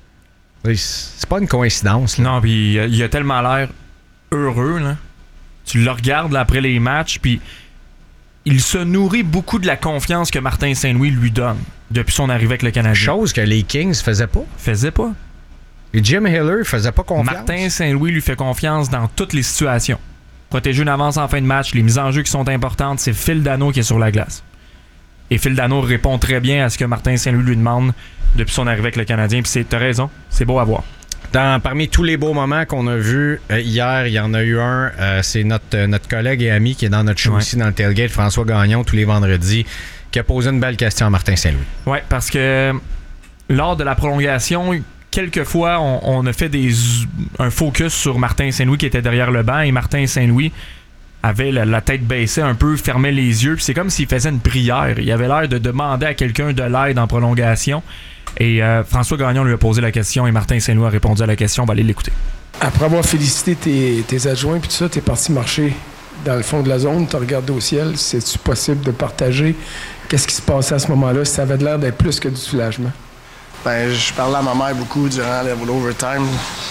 C'est pas une coïncidence. Là. Non, puis il a tellement l'air heureux. Là. Tu le regardes là, après les matchs, puis il se nourrit beaucoup de la confiance que Martin Saint-Louis lui donne depuis son arrivée avec le Canadien. Chose que les Kings faisaient pas. Faisaient pas. Et Jim Hiller faisait pas confiance. Martin Saint-Louis lui fait confiance dans toutes les situations. Protéger une avance en fin de match, les mises en jeu qui sont importantes, c'est Phil Danault qui est sur la glace. Et Phil Danault répond très bien à ce que Martin Saint-Louis lui demande depuis son arrivée avec le Canadien. Puis t'as raison, c'est beau à voir. Dans, parmi tous les beaux moments qu'on a vus euh, hier, il y en a eu un. Euh, c'est notre, euh, notre collègue et ami qui est dans notre show ouais. ici, dans le tailgate, François Gagnon, tous les vendredis, qui a posé une belle question à Martin Saint-Louis. Oui, parce que lors de la prolongation, quelquefois, on, on a fait des, un focus sur Martin Saint-Louis qui était derrière le banc et Martin Saint-Louis avait la, la tête baissée un peu, fermait les yeux. Puis c'est comme s'il faisait une prière. Il avait l'air de demander à quelqu'un de l'aide en prolongation. Et euh, François Gagnon lui a posé la question et Martin Saint-Louis a répondu à la question. On va aller l'écouter. Après avoir félicité tes, tes adjoints puis tout ça, t'es parti marcher dans le fond de la zone, t'as regardé au ciel. C'est-tu possible de partager? Qu'est-ce qui se passait à ce moment-là? Ça avait l'air d'être plus que du soulagement. Ben, je parlais à ma mère beaucoup durant l'overtime.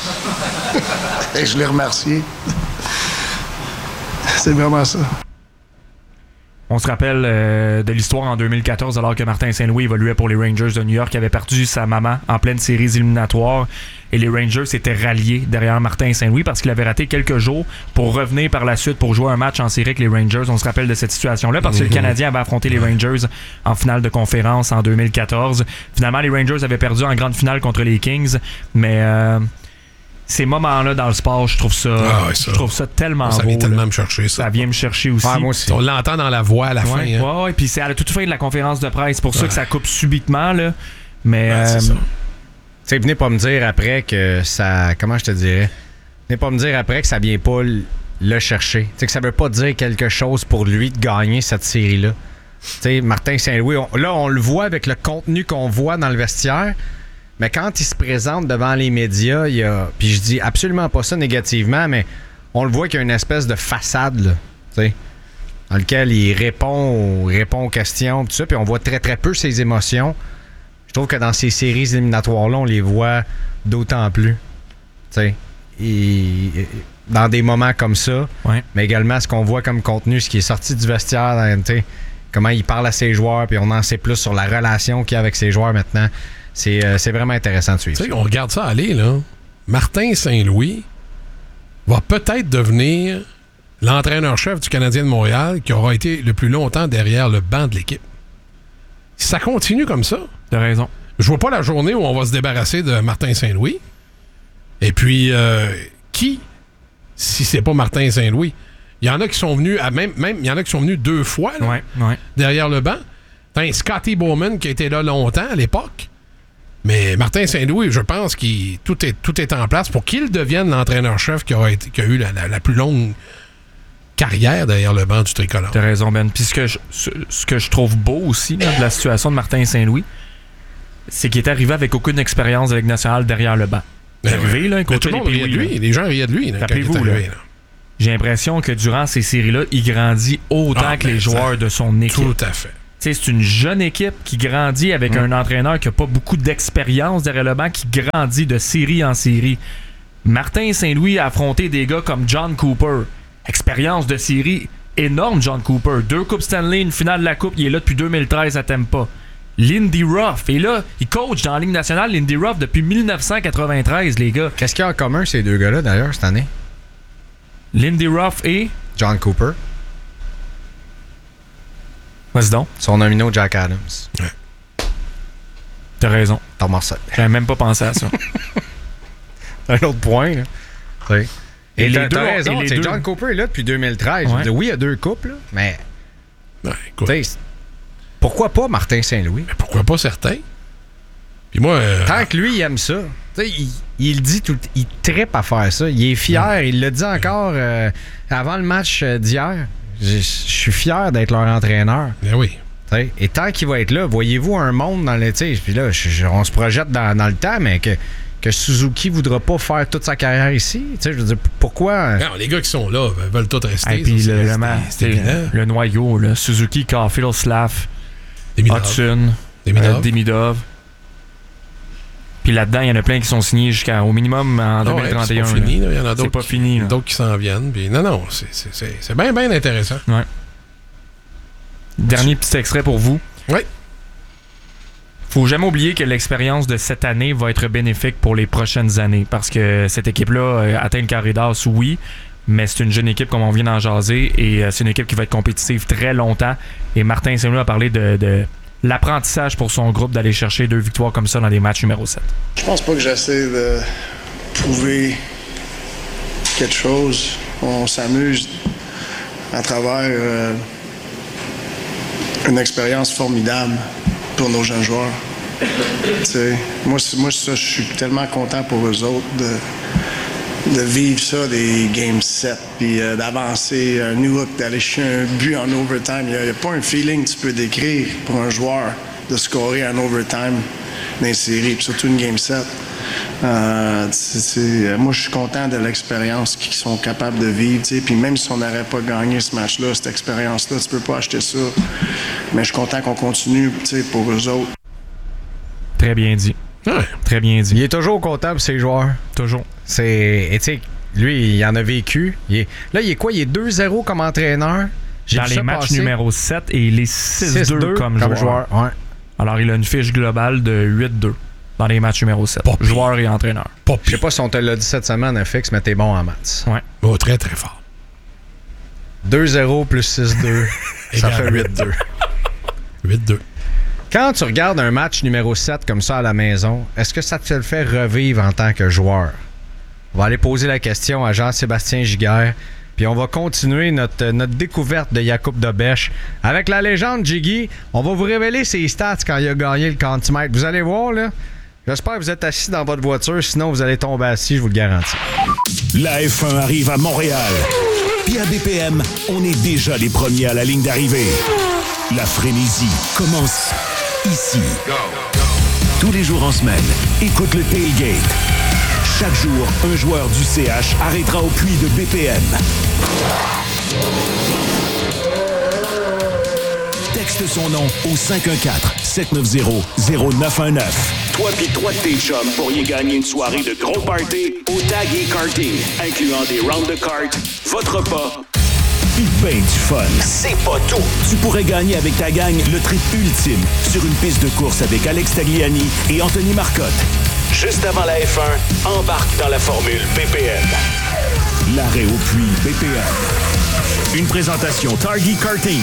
Et je l'ai remercié. C'est vraiment ça. On se rappelle euh, de l'histoire en deux mille quatorze alors que Martin Saint-Louis évoluait pour les Rangers de New York, qui avait perdu sa maman en pleine série éliminatoire et les Rangers s'étaient ralliés derrière Martin Saint-Louis parce qu'il avait raté quelques jours pour revenir par la suite pour jouer un match en série avec les Rangers. On se rappelle de cette situation-là parce que mm-hmm. le Canadien avait affronté les Rangers en finale de conférence en deux mille quatorze. Finalement, les Rangers avaient perdu en grande finale contre les Kings, mais... Euh, ces moments-là dans le sport, je trouve ça, ah ouais, ça. je trouve ça tellement ça beau. Ça vient tellement là. me chercher, ça. Ça vient me chercher aussi. Ah, moi aussi. On l'entend dans la voix à la ouais, fin. Ouais, hein. ouais, puis c'est à la toute fin de la conférence de presse. C'est pour ouais. ça que ça coupe subitement, là. Mais. Ouais, euh, c'est ça. Tu sais, venez pas me dire après que ça... Comment je te dirais? Venez pas me dire après que ça vient pas le chercher. Tu sais, que ça veut pas dire quelque chose pour lui de gagner cette série-là. Tu sais, Martin Saint-Louis, on, là, on le voit avec le contenu qu'on voit dans le vestiaire. Mais quand il se présente devant les médias, il y a... Puis je dis absolument pas ça négativement, mais on le voit qu'il y a une espèce de façade, là, tu sais, dans lequel il répond, répond aux questions, tout ça, puis on voit très très peu ses émotions. Je trouve que dans ces séries éliminatoires-là, on les voit d'autant plus, tu sais. Et dans des moments comme ça, ouais. mais également ce qu'on voit comme contenu, ce qui est sorti du vestiaire, tu sais, comment il parle à ses joueurs, puis on en sait plus sur la relation qu'il y a avec ses joueurs maintenant. C'est, euh, c'est vraiment intéressant de suivre. Tu sais, on regarde ça aller, là. Martin Saint-Louis va peut-être devenir l'entraîneur-chef du Canadien de Montréal qui aura été le plus longtemps derrière le banc de l'équipe. Si ça continue comme ça... T'as raison. Je vois pas la journée où on va se débarrasser de Martin Saint-Louis. Et puis, euh, qui, si c'est pas Martin Saint-Louis? Il y en a qui sont venus, à même, même il y en a qui sont venus deux fois là, ouais, ouais. derrière le banc. T'as Scotty Bowman qui a été là longtemps à l'époque. Mais Martin Saint-Louis, je pense que tout est, tout est en place pour qu'il devienne l'entraîneur-chef qui, aura été, qui a eu la, la, la plus longue carrière derrière le banc du tricolore. T'as raison, Ben. Puis ce que je, ce, ce que je trouve beau aussi là, de la situation de Martin Saint-Louis, c'est qu'il est arrivé avec aucune expérience de Ligue nationale derrière le banc. Il est Ben arrivé, ouais. là, il Mais coachait tout le les monde riait de Pee-Wee, lui. là. Les gens riaient de lui. là, quand il est Rappelez-vous, arrivé, là, là. j'ai l'impression que durant ces séries-là, il grandit autant Ah, que les ben, joueurs ça- de son équipe. Tout à fait. T'sais, c'est une jeune équipe qui grandit avec Mm. un entraîneur qui n'a pas beaucoup d'expérience derrière le banc, qui grandit de série en série. Martin Saint-Louis a affronté des gars comme John Cooper. Expérience de série énorme, John Cooper. Deux Coupes Stanley, une finale de la Coupe. Il est là depuis deux mille treize à Tampa. Lindy Ruff. Et là, il coach dans la Ligue nationale, Lindy Ruff, depuis dix-neuf cent quatre-vingt-treize, les gars. Qu'est-ce qu'il y a en commun, ces deux gars-là, d'ailleurs, cette année? Lindy Ruff et... John Cooper. Vas-y donc. Son nomino, Jack Adams. Ouais. T'as raison. Tom Marcel. J'avais même pas pensé à ça. Un autre point, là. Oui. Et, Et les t'as, deux t'as ont- raison, et les t'sais, deux- John Cooper est là depuis deux mille treize. Ouais. Je veux dire, oui, il y a deux coupes, là, mais Ouais, écoute, t'sais, pourquoi pas Martin Saint-Louis? mais pourquoi pas certains? Puis moi, euh, Tant que lui, il aime ça. T'sais, il, il le dit, tout, il trippe à faire ça. Il est fier. Il l'a dit encore euh, avant le match euh, d'hier. Je je suis fier d'être leur entraîneur. ben oui. T'sais, et tant qu'il va être là, voyez-vous un monde dans le... t'sais, Puis là, je- je- on se projette dans, dans le temps, mais que, que Suzuki voudra pas faire toute sa carrière ici. T'sais, je veux dire, pourquoi... Non, les gars qui sont là ben, veulent tous rester. Et puis ça, le, c'est- le, ma- c'est t'sais, évident. le noyau, là, Suzuki, Caulfield, Slav, Demidov. Hudson, Demidov. euh, Demidov. Puis là-dedans, il y en a plein qui sont signés jusqu'au minimum en Non, deux mille trente et un. c'est pas fini. là. là. Il y en a C'est d'autres pas qui, fini. là. d'autres qui s'en viennent. Puis non, non, c'est, c'est, c'est, c'est bien, bien intéressant. Ouais. Dernier petit extrait pour vous. Oui. Faut jamais oublier que l'expérience de cette année va être bénéfique pour les prochaines années parce que cette équipe-là euh, atteint le carré d'as, oui, mais c'est une jeune équipe comme on vient d'en jaser et euh, c'est une équipe qui va être compétitive très longtemps. Et Martin Saint-Louis a parlé de, de l'apprentissage pour son groupe d'aller chercher deux victoires comme ça dans des matchs numéro sept. Je pense pas que j'essaie de prouver quelque chose. On s'amuse à travers euh, une expérience formidable pour nos jeunes joueurs. T'sais, moi, c'est- moi, ça, je suis tellement content pour eux autres de, de vivre ça, des Game sept, puis euh, d'avancer un new look, d'aller chercher un but en overtime. Il n'y a, a pas un feeling que tu peux décrire pour un joueur de scorer en overtime dans les séries, puis surtout une Game sept. Euh, c'est- c'est- moi, je suis content de l'expérience qu'ils sont capables de vivre. t'sais. Puis même si on n'aurait pas gagné ce match-là, cette expérience-là, tu peux pas acheter ça. Mais je suis content qu'on continue t'sais, pour eux autres. Très bien dit. Ouais. Très bien dit. Il est toujours content pour ses joueurs. Toujours. C'est... Et tu sais, lui, il en a vécu. Il est- là, il est quoi? Il est deux zéro comme entraîneur. J'ai Dans vu les ça matchs passer. numéro sept et il est six deux, six deux comme, joueur. Ouais. Alors, il a une fiche globale de huit deux dans les matchs numéro sept. Pas pire. Joueur et entraîneur. Pas Je sais pire. pas si on te l'a dit cette semaine, F X, mais t'es bon en maths. Ouais. Oh, très, très fort. deux zéro plus six deux, ça fait huit deux. huit deux. Quand tu regardes un match numéro sept comme ça à la maison, est-ce que ça te le fait revivre en tant que joueur? On va aller poser la question à Jean-Sébastien Giguère, puis on va continuer notre, notre découverte de Jakub Dobeš. Avec la légende Jiggy, on va vous révéler ses stats quand il a gagné le quantimètre. Vous allez voir, là. J'espère que vous êtes assis dans votre voiture, sinon vous allez tomber assis, je vous le garantis. La F un arrive à Montréal. Puis à B P M, on est déjà les premiers à la ligne d'arrivée. La frénésie commence ici. Tous les jours en semaine, écoute le Tailgate. Chaque jour, un joueur du C H arrêtera au puits de B P M. Texte son nom au cinq un quatre, sept neuf zéro, zéro neuf un neuf. Toi pis trois de tes chums pourriez gagner une soirée de gros party au Tag et Karting, incluant des rounds de kart, votre repas, pis ben du fun. C'est pas tout! Tu pourrais gagner avec ta gang le trip ultime sur une piste de course avec Alex Tagliani et Anthony Marcotte. Juste avant la F un, embarque dans la formule B P M. L'arrêt au puits B P M. Une présentation Targy Karting.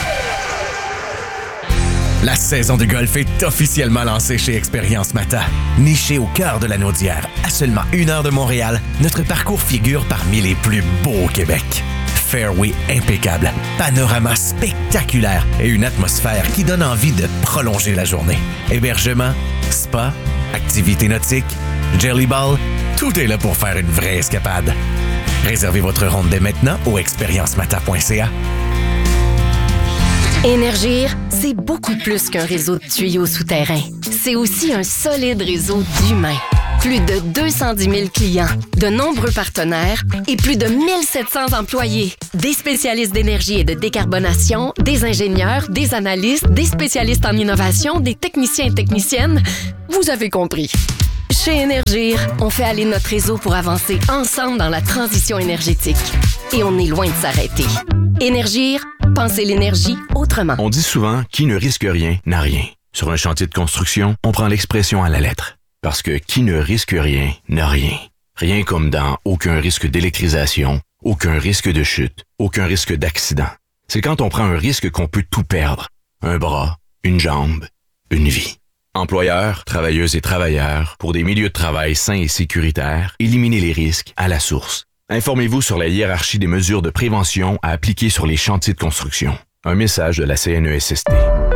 La saison de golf est officiellement lancée chez Expérience Mata. Niché au cœur de la Naudière, à seulement une heure de Montréal, notre parcours figure parmi les plus beaux au Québec. Fairway impeccable, panorama spectaculaire et une atmosphère qui donne envie de prolonger la journée. Hébergement, spa, activités nautiques, jelly ball, tout est là pour faire une vraie escapade. Réservez votre ronde dès maintenant au expériencemata point c a. Énergir, c'est beaucoup plus qu'un réseau de tuyaux souterrains. C'est aussi un solide réseau d'humains. Plus de deux cent dix mille clients, de nombreux partenaires et plus de mille sept cents employés. Des spécialistes d'énergie et de décarbonation, des ingénieurs, des analystes, des spécialistes en innovation, des techniciens et techniciennes. Vous avez compris. Chez Énergir, on fait aller notre réseau pour avancer ensemble dans la transition énergétique. Et on est loin de s'arrêter. Énergir, pensez l'énergie autrement. On dit souvent, qui ne risque rien n'a rien. Sur un chantier de construction, on prend l'expression à la lettre. Parce que qui ne risque rien n'a rien. Rien comme dans aucun risque d'électrisation, aucun risque de chute, aucun risque d'accident. C'est quand on prend un risque qu'on peut tout perdre. Un bras, une jambe, une vie. Employeurs, travailleuses et travailleurs, pour des milieux de travail sains et sécuritaires, éliminez les risques à la source. Informez-vous sur la hiérarchie des mesures de prévention à appliquer sur les chantiers de construction. Un message de la C N E S S T.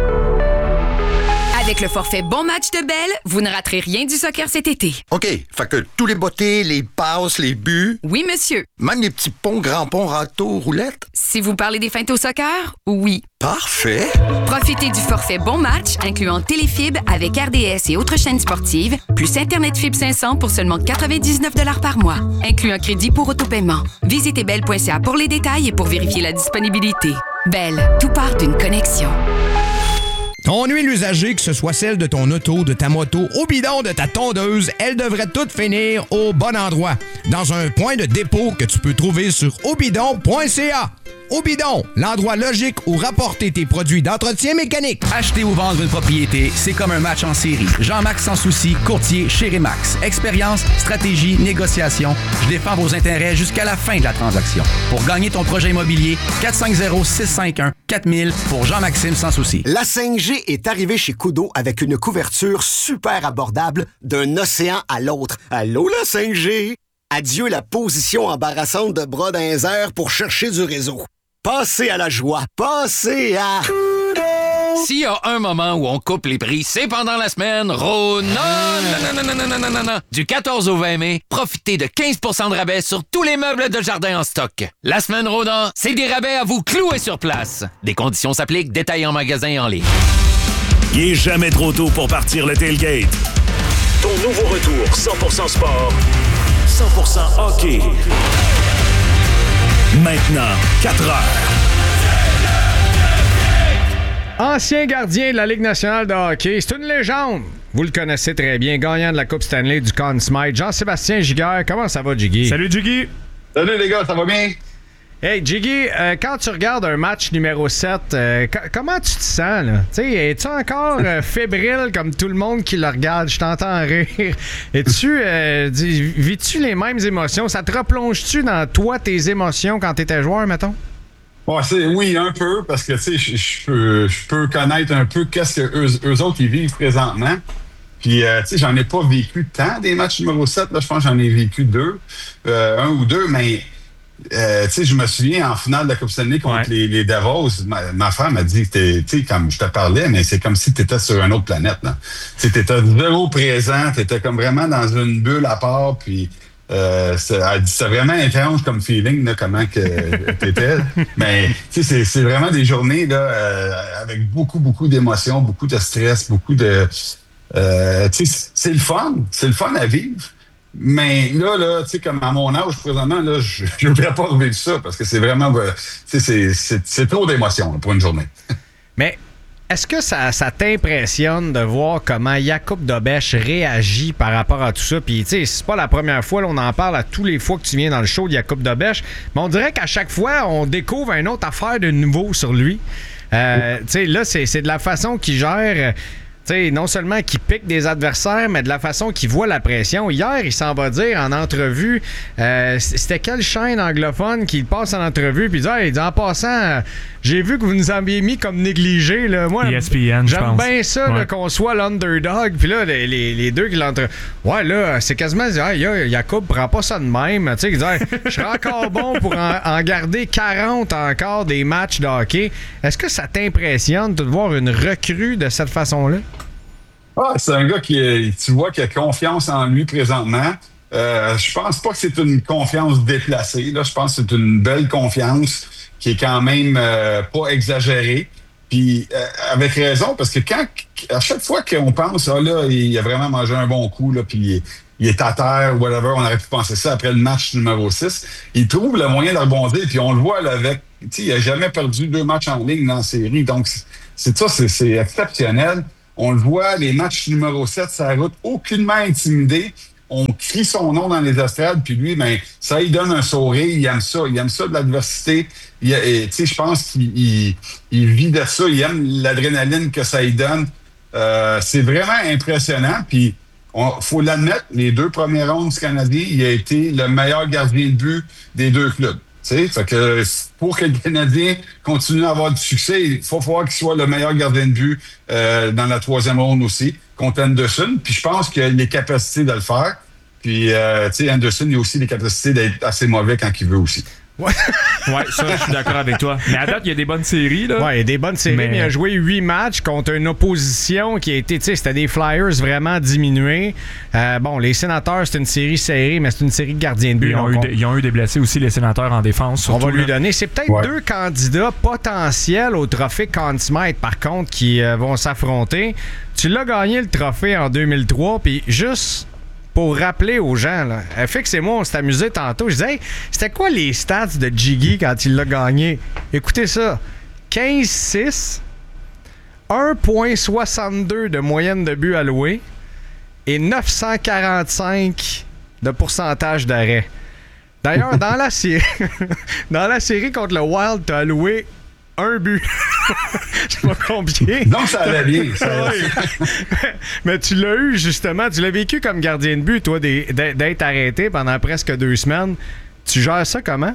Avec le forfait Bon Match de Bell, vous ne raterez rien du soccer cet été. OK, fait que tous les bottées, les passes, les buts... Oui, monsieur. Même les petits ponts, grands ponts, râteaux, roulettes? Si vous parlez des feintes au soccer, oui. Parfait. Profitez du forfait Bon Match, incluant Téléfibre avec R D S et autres chaînes sportives, plus Internet Fibre cinq cents pour seulement quatre-vingt-dix-neuf dollars par mois, inclut un crédit pour autopaiement. Visitez bell point c a pour les détails et pour vérifier la disponibilité. Bell, tout part d'une connexion. Ton huile usagée, que ce soit celle de ton auto, de ta moto, au bidon de ta tondeuse, elle devrait toutes finir au bon endroit, dans un point de dépôt que tu peux trouver sur obidon point c a. Obidon, l'endroit logique où rapporter tes produits d'entretien mécanique. Acheter ou vendre une propriété, c'est comme un match en série. Jean-Marc Sanssouci, courtier chez Remax. Expérience, stratégie, négociation. Je défends vos intérêts jusqu'à la fin de la transaction. Pour gagner ton projet immobilier, quatre cinq zéro, six cinq un, quatre mille pour Jean-Maxime Sanssouci. La cinq G est arrivée chez Kudo avec une couverture super abordable d'un océan à l'autre. Allô, la cinq G? Adieu la position embarrassante de bras dans les airs pour chercher du réseau. Passez à la joie. Passez à... S'il y a un moment où on coupe les prix, c'est pendant la semaine Rona. Non, non, non, non, non, non, non, non. Du quatorze au vingt mai, profitez de quinze pour cent de rabais sur tous les meubles de jardin en stock. La semaine Rona, c'est des rabais à vous clouer sur place. Des conditions s'appliquent, détails en magasin et en ligne. Il est jamais trop tôt pour partir le tailgate. Ton nouveau retour cent pour cent sport, cent pour cent hockey. Maintenant, quatre heures. Ancien gardien de la Ligue nationale de hockey, c'est une légende. Vous le connaissez très bien, gagnant de la Coupe Stanley du Conn Smythe, Jean-Sébastien Giguère. Comment ça va, Jiggy? Salut, Jiggy. Salut, les gars, ça va bien? Hey, Jiggy, euh, quand tu regardes un match numéro sept, euh, c- comment tu te sens, là? Tu sais, es-tu encore euh, fébrile comme tout le monde qui le regarde? Je t'entends rire. Es-tu, euh, dis, vis-tu les mêmes émotions? Ça te replonge-tu dans toi, tes émotions, quand t'étais joueur, mettons? Ouais, c'est, oui, un peu, parce que, tu sais, je peux, je peux connaître un peu qu'est-ce que eux, eux autres, ils vivent présentement. Puis, euh, tu sais, j'en ai pas vécu tant des matchs numéro sept, là, je pense que j'en ai vécu deux, euh, un ou deux, mais... Euh, tu sais, je me souviens en finale de la Coupe Stanley contre ouais. les, les Devils, ma, ma femme m'a dit que tu sais, comme je te parlais, mais c'est comme si tu étais sur une autre planète. Tu étais zéro présent, tu étais comme vraiment dans une bulle à part, puis euh, c'est, elle dit, c'est vraiment étrange comme feeling, là, comment que t'étais. Mais tu sais, c'est, c'est vraiment des journées là, euh, avec beaucoup, beaucoup d'émotions, beaucoup de stress, beaucoup de... Euh, tu sais, c'est le fun, c'est le fun à vivre. Mais là, là, tu sais, comme à mon âge, présentement, là, je ne voudrais pas revivre ça parce que c'est vraiment, tu sais, c'est, c'est, c'est trop d'émotions là, pour une journée. Mais est-ce que ça, ça t'impressionne de voir comment Jakub Dobeš réagit par rapport à tout ça? Puis, tu sais, c'est pas la première fois, là, on en parle à tous les fois que tu viens dans le show de Jakub Dobeš, mais on dirait qu'à chaque fois, on découvre une autre affaire de nouveau sur lui. Euh, tu sais, là, c'est, c'est de la façon qu'il gère... T'sais, non seulement qu'il pique des adversaires, mais de la façon qu'il voit la pression. Hier, il s'en va dire en entrevue, euh, c'était quelle chaîne anglophone qu'il passe en entrevue, puis il dit, hey, il dit en passant, j'ai vu que vous nous aviez mis comme négligés. Là. Moi, E S P N, j'aime bien ça, ouais. là, qu'on soit l'underdog. Puis là, les, les, les deux qui l'entre... Ouais, là, c'est quasiment... Hey, Jakub, prends pas ça de même. Tu sais, il dit, hey, je serais encore bon pour en, en garder quarante encore des matchs de hockey. Est-ce que ça t'impressionne de voir une recrue de cette façon-là? Ah, c'est un gars qui, tu vois, qui a confiance en lui présentement. Euh, je pense pas que c'est une confiance déplacée. Là. Je pense que c'est une belle confiance qui est quand même euh, pas exagérée. Puis euh, avec raison, parce que quand à chaque fois qu'on pense, ah là, il a vraiment mangé un bon coup, là, puis il est à terre, whatever, on aurait pu penser ça après le match numéro six, il trouve le moyen de rebondir, puis on le voit là, avec, tu sais, il n'a jamais perdu deux matchs en ligne dans la série, donc c'est ça, c'est, c'est exceptionnel. On le voit, les matchs numéro sept, ça route aucunement intimidé. On crie son nom dans les estrades, puis lui, ben, ça lui donne un sourire, il aime ça, il aime ça de l'adversité. Tu sais, je pense qu'il il, il vit de ça, il aime l'adrénaline que ça lui donne. Euh, c'est vraiment impressionnant, puis il faut l'admettre, les deux premières rondes du Canadien, il a été le meilleur gardien de but des deux clubs. T'sais, fait que pour que le Canadien continue à avoir du succès, il faut voir qu'il soit le meilleur gardien de but euh, dans la troisième ronde aussi, contre Anderson. Puis je pense qu'il a les capacités de le faire. Puis, euh, tu sais, Anderson, il a aussi les capacités d'être assez mauvais quand il veut aussi. Ouais. Ouais, ça, je suis d'accord avec toi. Mais à date, il y a des bonnes séries, là. Ouais, il y a des bonnes séries, mais, mais il a joué huit matchs contre une opposition qui a été, tu sais, c'était des Flyers vraiment diminués. Euh, bon, les Sénateurs, c'est une série serrée, mais c'est une série de gardiens de but. Ils ont, eu, on... ils ont eu des blessés aussi, les Sénateurs, en défense. Surtout, on va lui là. donner. C'est peut-être ouais. deux candidats potentiels au trophée Conn Smythe, par contre, qui euh, vont s'affronter. Tu l'as gagné le trophée en deux mille trois, puis juste... pour rappeler aux gens, là, F X et moi, on s'est amusés tantôt. Je disais, hey, c'était quoi les stats de Jiggy quand il l'a gagné? Écoutez ça. quinze six, un virgule soixante-deux de moyenne de but alloué et neuf cent quarante-cinq de pourcentage d'arrêt. D'ailleurs, dans la série dans la série contre le Wild, t'as alloué un but. Je sais pas combien. Donc, ça allait bien. Ça... Mais tu l'as eu, justement. Tu l'as vécu comme gardien de but, toi, d'être arrêté pendant presque deux semaines. Tu gères ça comment?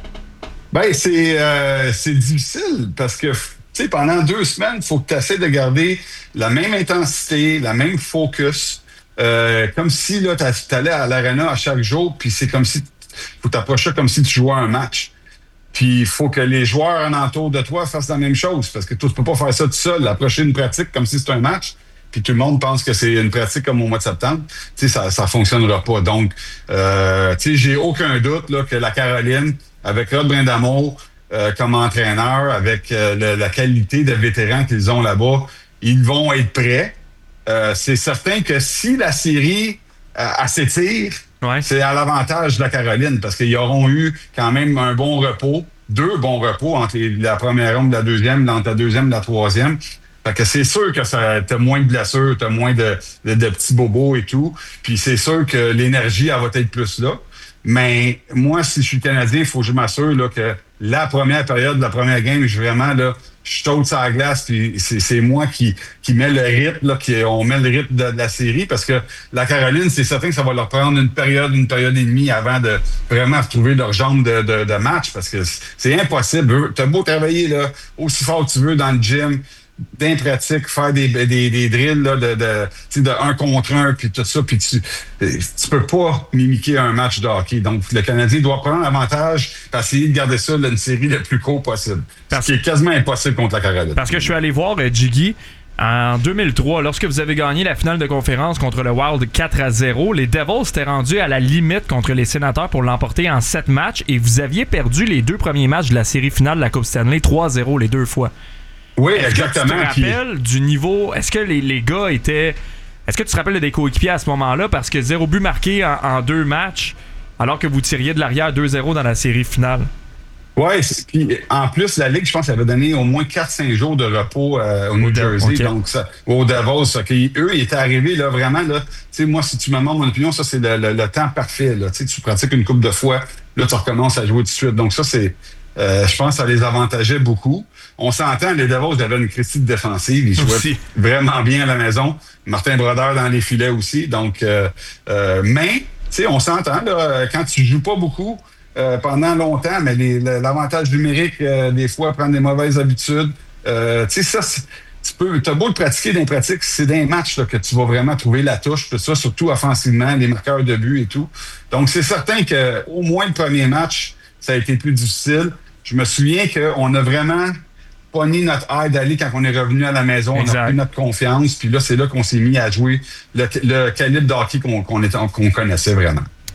Ben, c'est, euh, c'est difficile parce que, tu sais, pendant deux semaines, il faut que tu essaies de garder la même intensité, la même focus. Euh, comme si, là, tu allais à l'aréna à chaque jour, puis c'est comme si... faut t'approcher comme si tu jouais un match. Puis il faut que les joueurs en entour de toi fassent la même chose, parce que tu ne peux pas faire ça tout seul, approcher une pratique comme si c'était un match, puis tout le monde pense que c'est une pratique comme au mois de septembre. Tu sais, ça ça fonctionnera pas. Donc, euh, tu sais, j'ai aucun doute là, que la Caroline, avec Rod Brindamour euh, comme entraîneur, avec euh, le, la qualité de vétérans qu'ils ont là-bas, ils vont être prêts. Euh, c'est certain que si la série euh, s'étire, ouais. c'est à l'avantage de la Caroline, parce qu'ils auront eu quand même un bon repos, deux bons repos entre la première ronde et la deuxième, entre la deuxième et la troisième. Fait que c'est sûr que ça t'as moins de blessures, t'as moins de, de, de petits bobos et tout. Puis c'est sûr que l'énergie, elle va être plus là. Mais moi, si je suis Canadien, il faut que je m'assure là, que la première période, la première game, je vraiment là, je saute sur la glace, puis c'est, c'est moi qui, qui met le rythme, là, qui, on met le rythme de, de la série, parce que la Caroline, c'est certain que ça va leur prendre une période, une période et demie avant de vraiment retrouver leur jambe de, de, de match, parce que c'est impossible. T'as beau travailler là, aussi fort que tu veux dans le gym, d'un pratique, faire des, des, des drills là, de, de, de un contre un, puis tout ça, puis tu tu peux pas mimiquer un match de hockey. Donc, le Canadien doit prendre l'avantage et essayer de garder ça là, une série le plus court possible. Parce ce qui est quasiment impossible contre la Caroline. Parce que je suis allé voir euh, Jiggy en deux mille trois, lorsque vous avez gagné la finale de conférence contre le Wild quatre à zéro, les Devils étaient rendus à la limite contre les Sénateurs pour l'emporter en sept matchs, et vous aviez perdu les deux premiers matchs de la série finale de la Coupe Stanley trois à zéro les deux fois. Oui, est-ce exactement. Que tu te rappelles puis... du niveau... Est-ce que les, les gars étaient... Est-ce que tu te rappelles des coéquipiers à ce moment-là? Parce que zéro but marqué en, en deux matchs, alors que vous tiriez de l'arrière deux zéro dans la série finale. Oui, puis en plus, la Ligue, je pense, avait donné au moins quatre cinq jours de repos euh, au New au Jersey. Okay. Donc, ça, au Davos, ça, eux, ils étaient arrivés là, vraiment. Là, tu sais, moi, si tu me demandes mon opinion, ça, c'est le, le, le temps parfait. Là. Tu pratiques une couple de fois, là, tu recommences à jouer tout de suite. Donc, ça, c'est... Euh, je pense que ça les avantageait beaucoup. On s'entend, les Devils avaient une critique défensive. Ils jouaient aussi vraiment bien à la maison. Martin Brodeur dans les filets aussi. Donc, euh, euh, mais, tu sais, on s'entend, là, quand tu joues pas beaucoup euh, pendant longtemps, mais les, l'avantage numérique, euh, des fois, prendre des mauvaises habitudes, euh, tu sais, ça, c'est, tu peux, t'as beau le pratiquer dans les pratiques, c'est dans les matchs là, que tu vas vraiment trouver la touche, tout ça, surtout offensivement, les marqueurs de but et tout. Donc, c'est certain que au moins le premier match, ça a été plus difficile. Je me souviens qu'on a vraiment pogné notre air d'aller quand on est revenu à la maison. Exact. On a pris notre confiance. Puis là, c'est là qu'on s'est mis à jouer le, le calibre de hockey qu'on, qu'on, était, qu'on connaissait vraiment.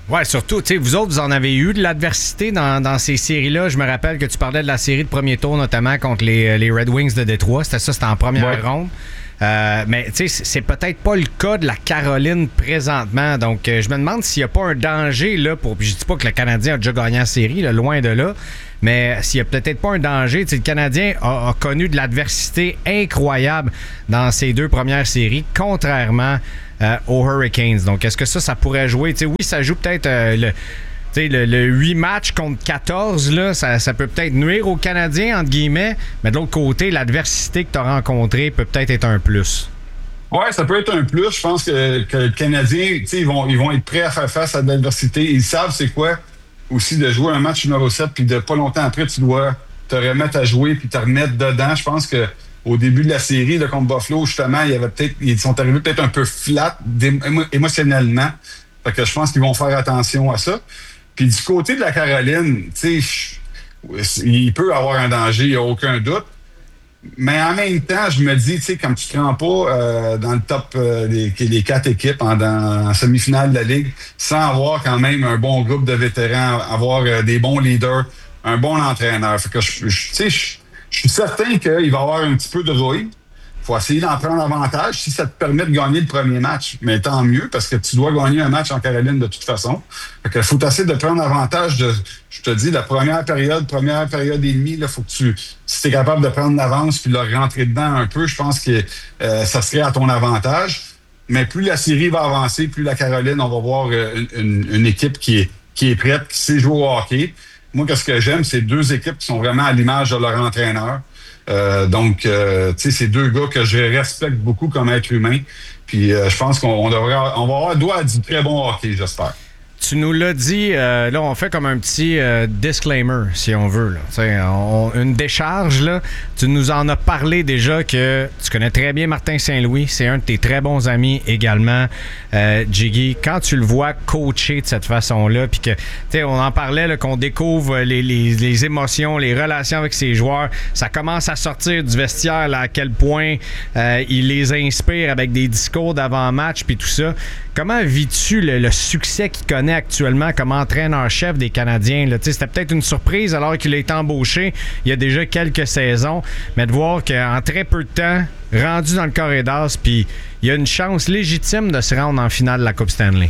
Ouais, surtout, tu sais, vous autres, vous en avez eu de l'adversité dans, dans ces séries-là. Je me rappelle que tu parlais de la série de premier tour, notamment contre les, les Red Wings de Détroit. C'était ça, c'était en première ouais. ronde. Euh, mais tu sais, c'est peut-être pas le cas de la Caroline présentement. Donc, euh, je me demande s'il n'y a pas un danger là pour. Puis je dis pas que le Canadien a déjà gagné la série, là, loin de là. Mais s'il n'y a peut-être pas un danger, tu sais, le Canadien a, a connu de l'adversité incroyable dans ses deux premières séries, contrairement euh, aux Hurricanes. Donc, est-ce que ça, ça pourrait jouer? Tu sais, oui, ça joue peut-être euh, le. Le, le huit matchs contre quatorze, là, ça, ça peut peut-être nuire aux Canadiens, entre guillemets, mais de l'autre côté, l'adversité que tu as rencontrée peut peut-être être un plus. Oui, ça peut être un plus. Je pense que, que le Canadien, ils vont, ils vont être prêts à faire face à de l'adversité. Ils savent c'est quoi aussi de jouer un match numéro sept, puis de pas longtemps après, tu dois te remettre à jouer puis te remettre dedans. Je pense que au début de la série, là, contre Buffalo, justement, il y avait peut-être, ils sont arrivés peut-être un peu flat émo- émotionnellement. Fait que je pense qu'ils vont faire attention à ça. Puis du côté de la Caroline, tu sais, il peut avoir un danger, il n'y a aucun doute. Mais en même temps, je me dis, tu sais, comme tu ne te rends pas euh, dans le top euh, des, des quatre équipes en, dans, en semi-finale de la Ligue, sans avoir quand même un bon groupe de vétérans, avoir euh, des bons leaders, un bon entraîneur. Fait que je, je, tu sais, je, je suis certain qu'il va y avoir un petit peu de rouille. Il faut essayer d'en prendre avantage si ça te permet de gagner le premier match. Mais tant mieux, parce que tu dois gagner un match en Caroline de toute façon. Fait que faut essayer de prendre avantage de, je te dis, la première période, première période et demie, il faut que tu, si tu es capable de prendre l'avance puis de leur rentrer dedans un peu, je pense que euh, ça serait à ton avantage. Mais plus la série va avancer, plus la Caroline, on va voir une, une, une équipe qui est, qui est prête, qui sait jouer au hockey. Moi, qu'est-ce que j'aime, c'est deux équipes qui sont vraiment à l'image de leur entraîneur. Euh, donc, euh, tu sais, c'est deux gars que je respecte beaucoup comme être humain. Puis, euh, je pense qu'on on devrait, on va avoir droit à du très bon hockey, j'espère. Tu nous l'as dit, euh, là, on fait comme un petit euh, disclaimer, si on veut. Là. On, une décharge, là. Tu nous en as parlé déjà que tu connais très bien Martin Saint-Louis. C'est un de tes très bons amis également, euh, Jiggy. Quand tu le vois coacher de cette façon-là, puis que, tu sais, on en parlait, là, qu'on découvre les, les, les émotions, les relations avec ses joueurs, ça commence à sortir du vestiaire, là, à quel point euh, il les inspire avec des discours d'avant-match, puis tout ça. Comment vis-tu le, le succès qu'il connaît actuellement comme entraîneur-chef des Canadiens? Là? C'était peut-être une surprise alors qu'il a été embauché il y a déjà quelques saisons, mais de voir qu'en très peu de temps, rendu dans le corridor, puis il y a une chance légitime de se rendre en finale de la Coupe Stanley.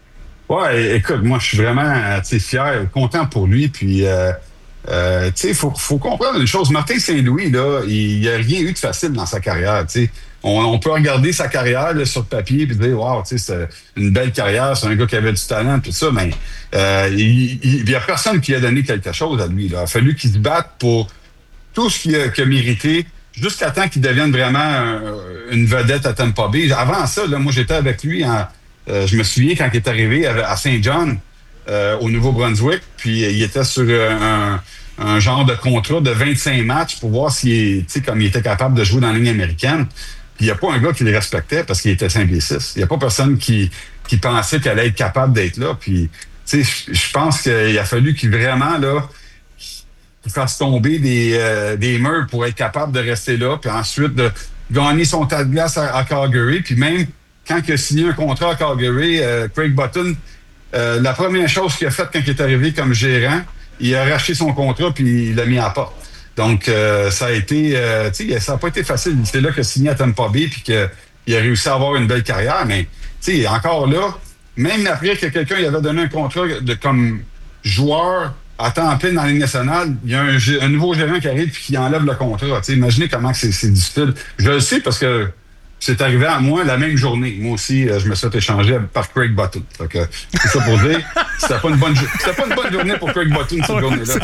Ouais, écoute, moi je suis vraiment fier, content pour lui, puis euh, euh, tu sais, il faut, faut comprendre une chose. Martin Saint-Louis, là, il n'y a rien eu de facile dans sa carrière, tu sais. On, on peut regarder sa carrière là, sur le papier et dire, wow, tu sais, c'est une belle carrière, c'est un gars qui avait du talent, tout ça, mais euh, il n'y a personne qui a donné quelque chose à lui. Là. Il a fallu qu'il se batte pour tout ce qu'il a, qu'il a mérité jusqu'à temps qu'il devienne vraiment un, une vedette à Tampa Bay. Avant ça, là, moi, j'étais avec lui, en, euh, je me souviens quand il est arrivé à, à Saint John, euh, au Nouveau-Brunswick, puis il était sur un, un genre de contrat de vingt-cinq matchs pour voir s'il, tu sais, comme il était capable de jouer dans la ligne américaine. Il n'y a pas un gars qui le respectait parce qu'il était cinq et six. Il n'y a pas personne qui, qui pensait qu'elle allait être capable d'être là. Puis, tu sais, je pense qu'il a fallu qu'il vraiment, là, qu'il fasse tomber des, euh, des murs pour être capable de rester là. Puis ensuite, de gagner son tas de glace à, à Calgary. Puis même quand il a signé un contrat à Calgary, euh, Craig Button, euh, la première chose qu'il a faite quand il est arrivé comme gérant, il a racheté son contrat puis il l'a mis à la porte. Donc, euh, ça a été, euh, tu sais, ça n'a pas été facile. C'est là qu'il a signé à Tampa Bay puis qu'il a réussi à avoir une belle carrière. Mais, tu sais, encore là, même après que quelqu'un lui avait donné un contrat de, comme joueur à temps plein dans la Ligue nationale, il y a un, un nouveau gérant qui arrive et qui enlève le contrat. Tu sais, imaginez comment c'est, c'est difficile. Je le sais parce que c'est arrivé à moi la même journée. Moi aussi, je me suis fait échanger par Craig Button. Fait que, c'est ça pour dire, c'était pas une bonne, c'était pas une bonne journée pour Craig Button cette journée-là.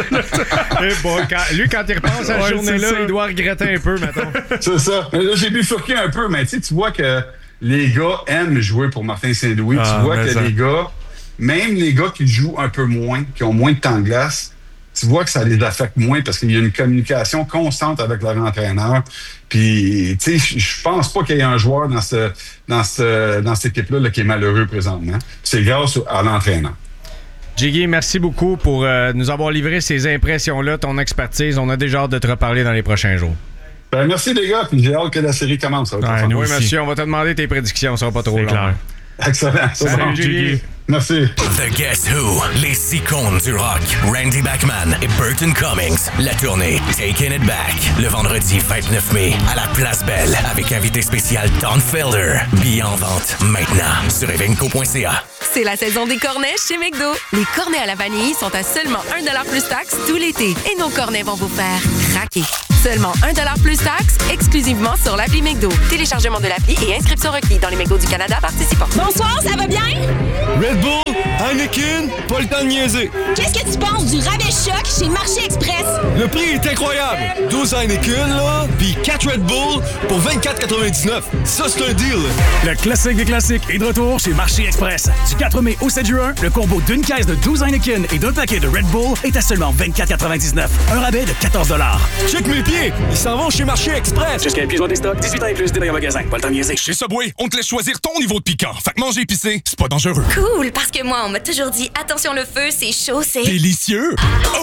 bon, quand, lui, quand il repense à la ouais, journée-là, il doit regretter un peu, mettons. C'est ça. Là, j'ai bifurqué un peu, mais tu vois que les gars aiment jouer pour Martin Saint-Louis. Ah, tu vois que ça. les gars, même les gars qui jouent un peu moins, qui ont moins de temps de glace, tu vois que ça les affecte moins parce qu'il y a une communication constante avec leur entraîneur. Puis, tu sais, je pense pas qu'il y ait un joueur dans ce, dans ce, dans cette équipe-là là, qui est malheureux présentement. C'est grâce à l'entraîneur. Jiggy, merci beaucoup pour euh, nous avoir livré ces impressions-là, ton expertise. On a déjà hâte de te reparler dans les prochains jours. Ben, merci les gars, puis j'ai hâte que la série commence. Ouais, oui, monsieur, on va te demander tes prédictions, ça va pas trop long. Excellent. Salut, Jiggy. Merci. The Guess Who, les icônes du rock, Randy Bachman et Burton Cummings. La tournée Taking It Back, le vendredi vingt-neuf mai à la Place Belle avec invité spécial Don Felder. Billets en vente maintenant sur evenco point c a. C'est la saison des cornets chez McDo. Les cornets à la vanille sont à seulement un dollar plus taxe tout l'été. Et nos cornets vont vous faire craquer. Seulement un dollar plus taxe, exclusivement sur l'appli McDo. Téléchargement de l'appli et inscription requis dans les McDo du Canada participants. Bonsoir, ça va bien? Red Bull, Heineken, pas le temps de niaiser. Qu'est-ce que tu penses du rabais choc chez Marché Express? Le prix est incroyable. douze Heineken, là, puis quatre Red Bull pour vingt-quatre quatre-vingt-dix-neuf. Ça, c'est un deal. Le classique des classiques est de retour chez Marché Express. Du quatre mai au sept juin, le combo d'une caisse de douze Heineken et d'un paquet de Red Bull est à seulement vingt-quatre quatre-vingt-dix-neuf. Un rabais de quatorze dollars. Check mes pieds, ils s'en vont chez Marché Express. Jusqu'à épuisement des stocks, dix-huit ans et plus, détail en magasin. Pas le temps de niaiser. Chez Subway, on te laisse choisir ton niveau de piquant. Fait que manger épicé, c'est pas dangereux. Cool, parce que moi, on m'a toujours dit, attention le feu, c'est chaud, c'est... Délicieux!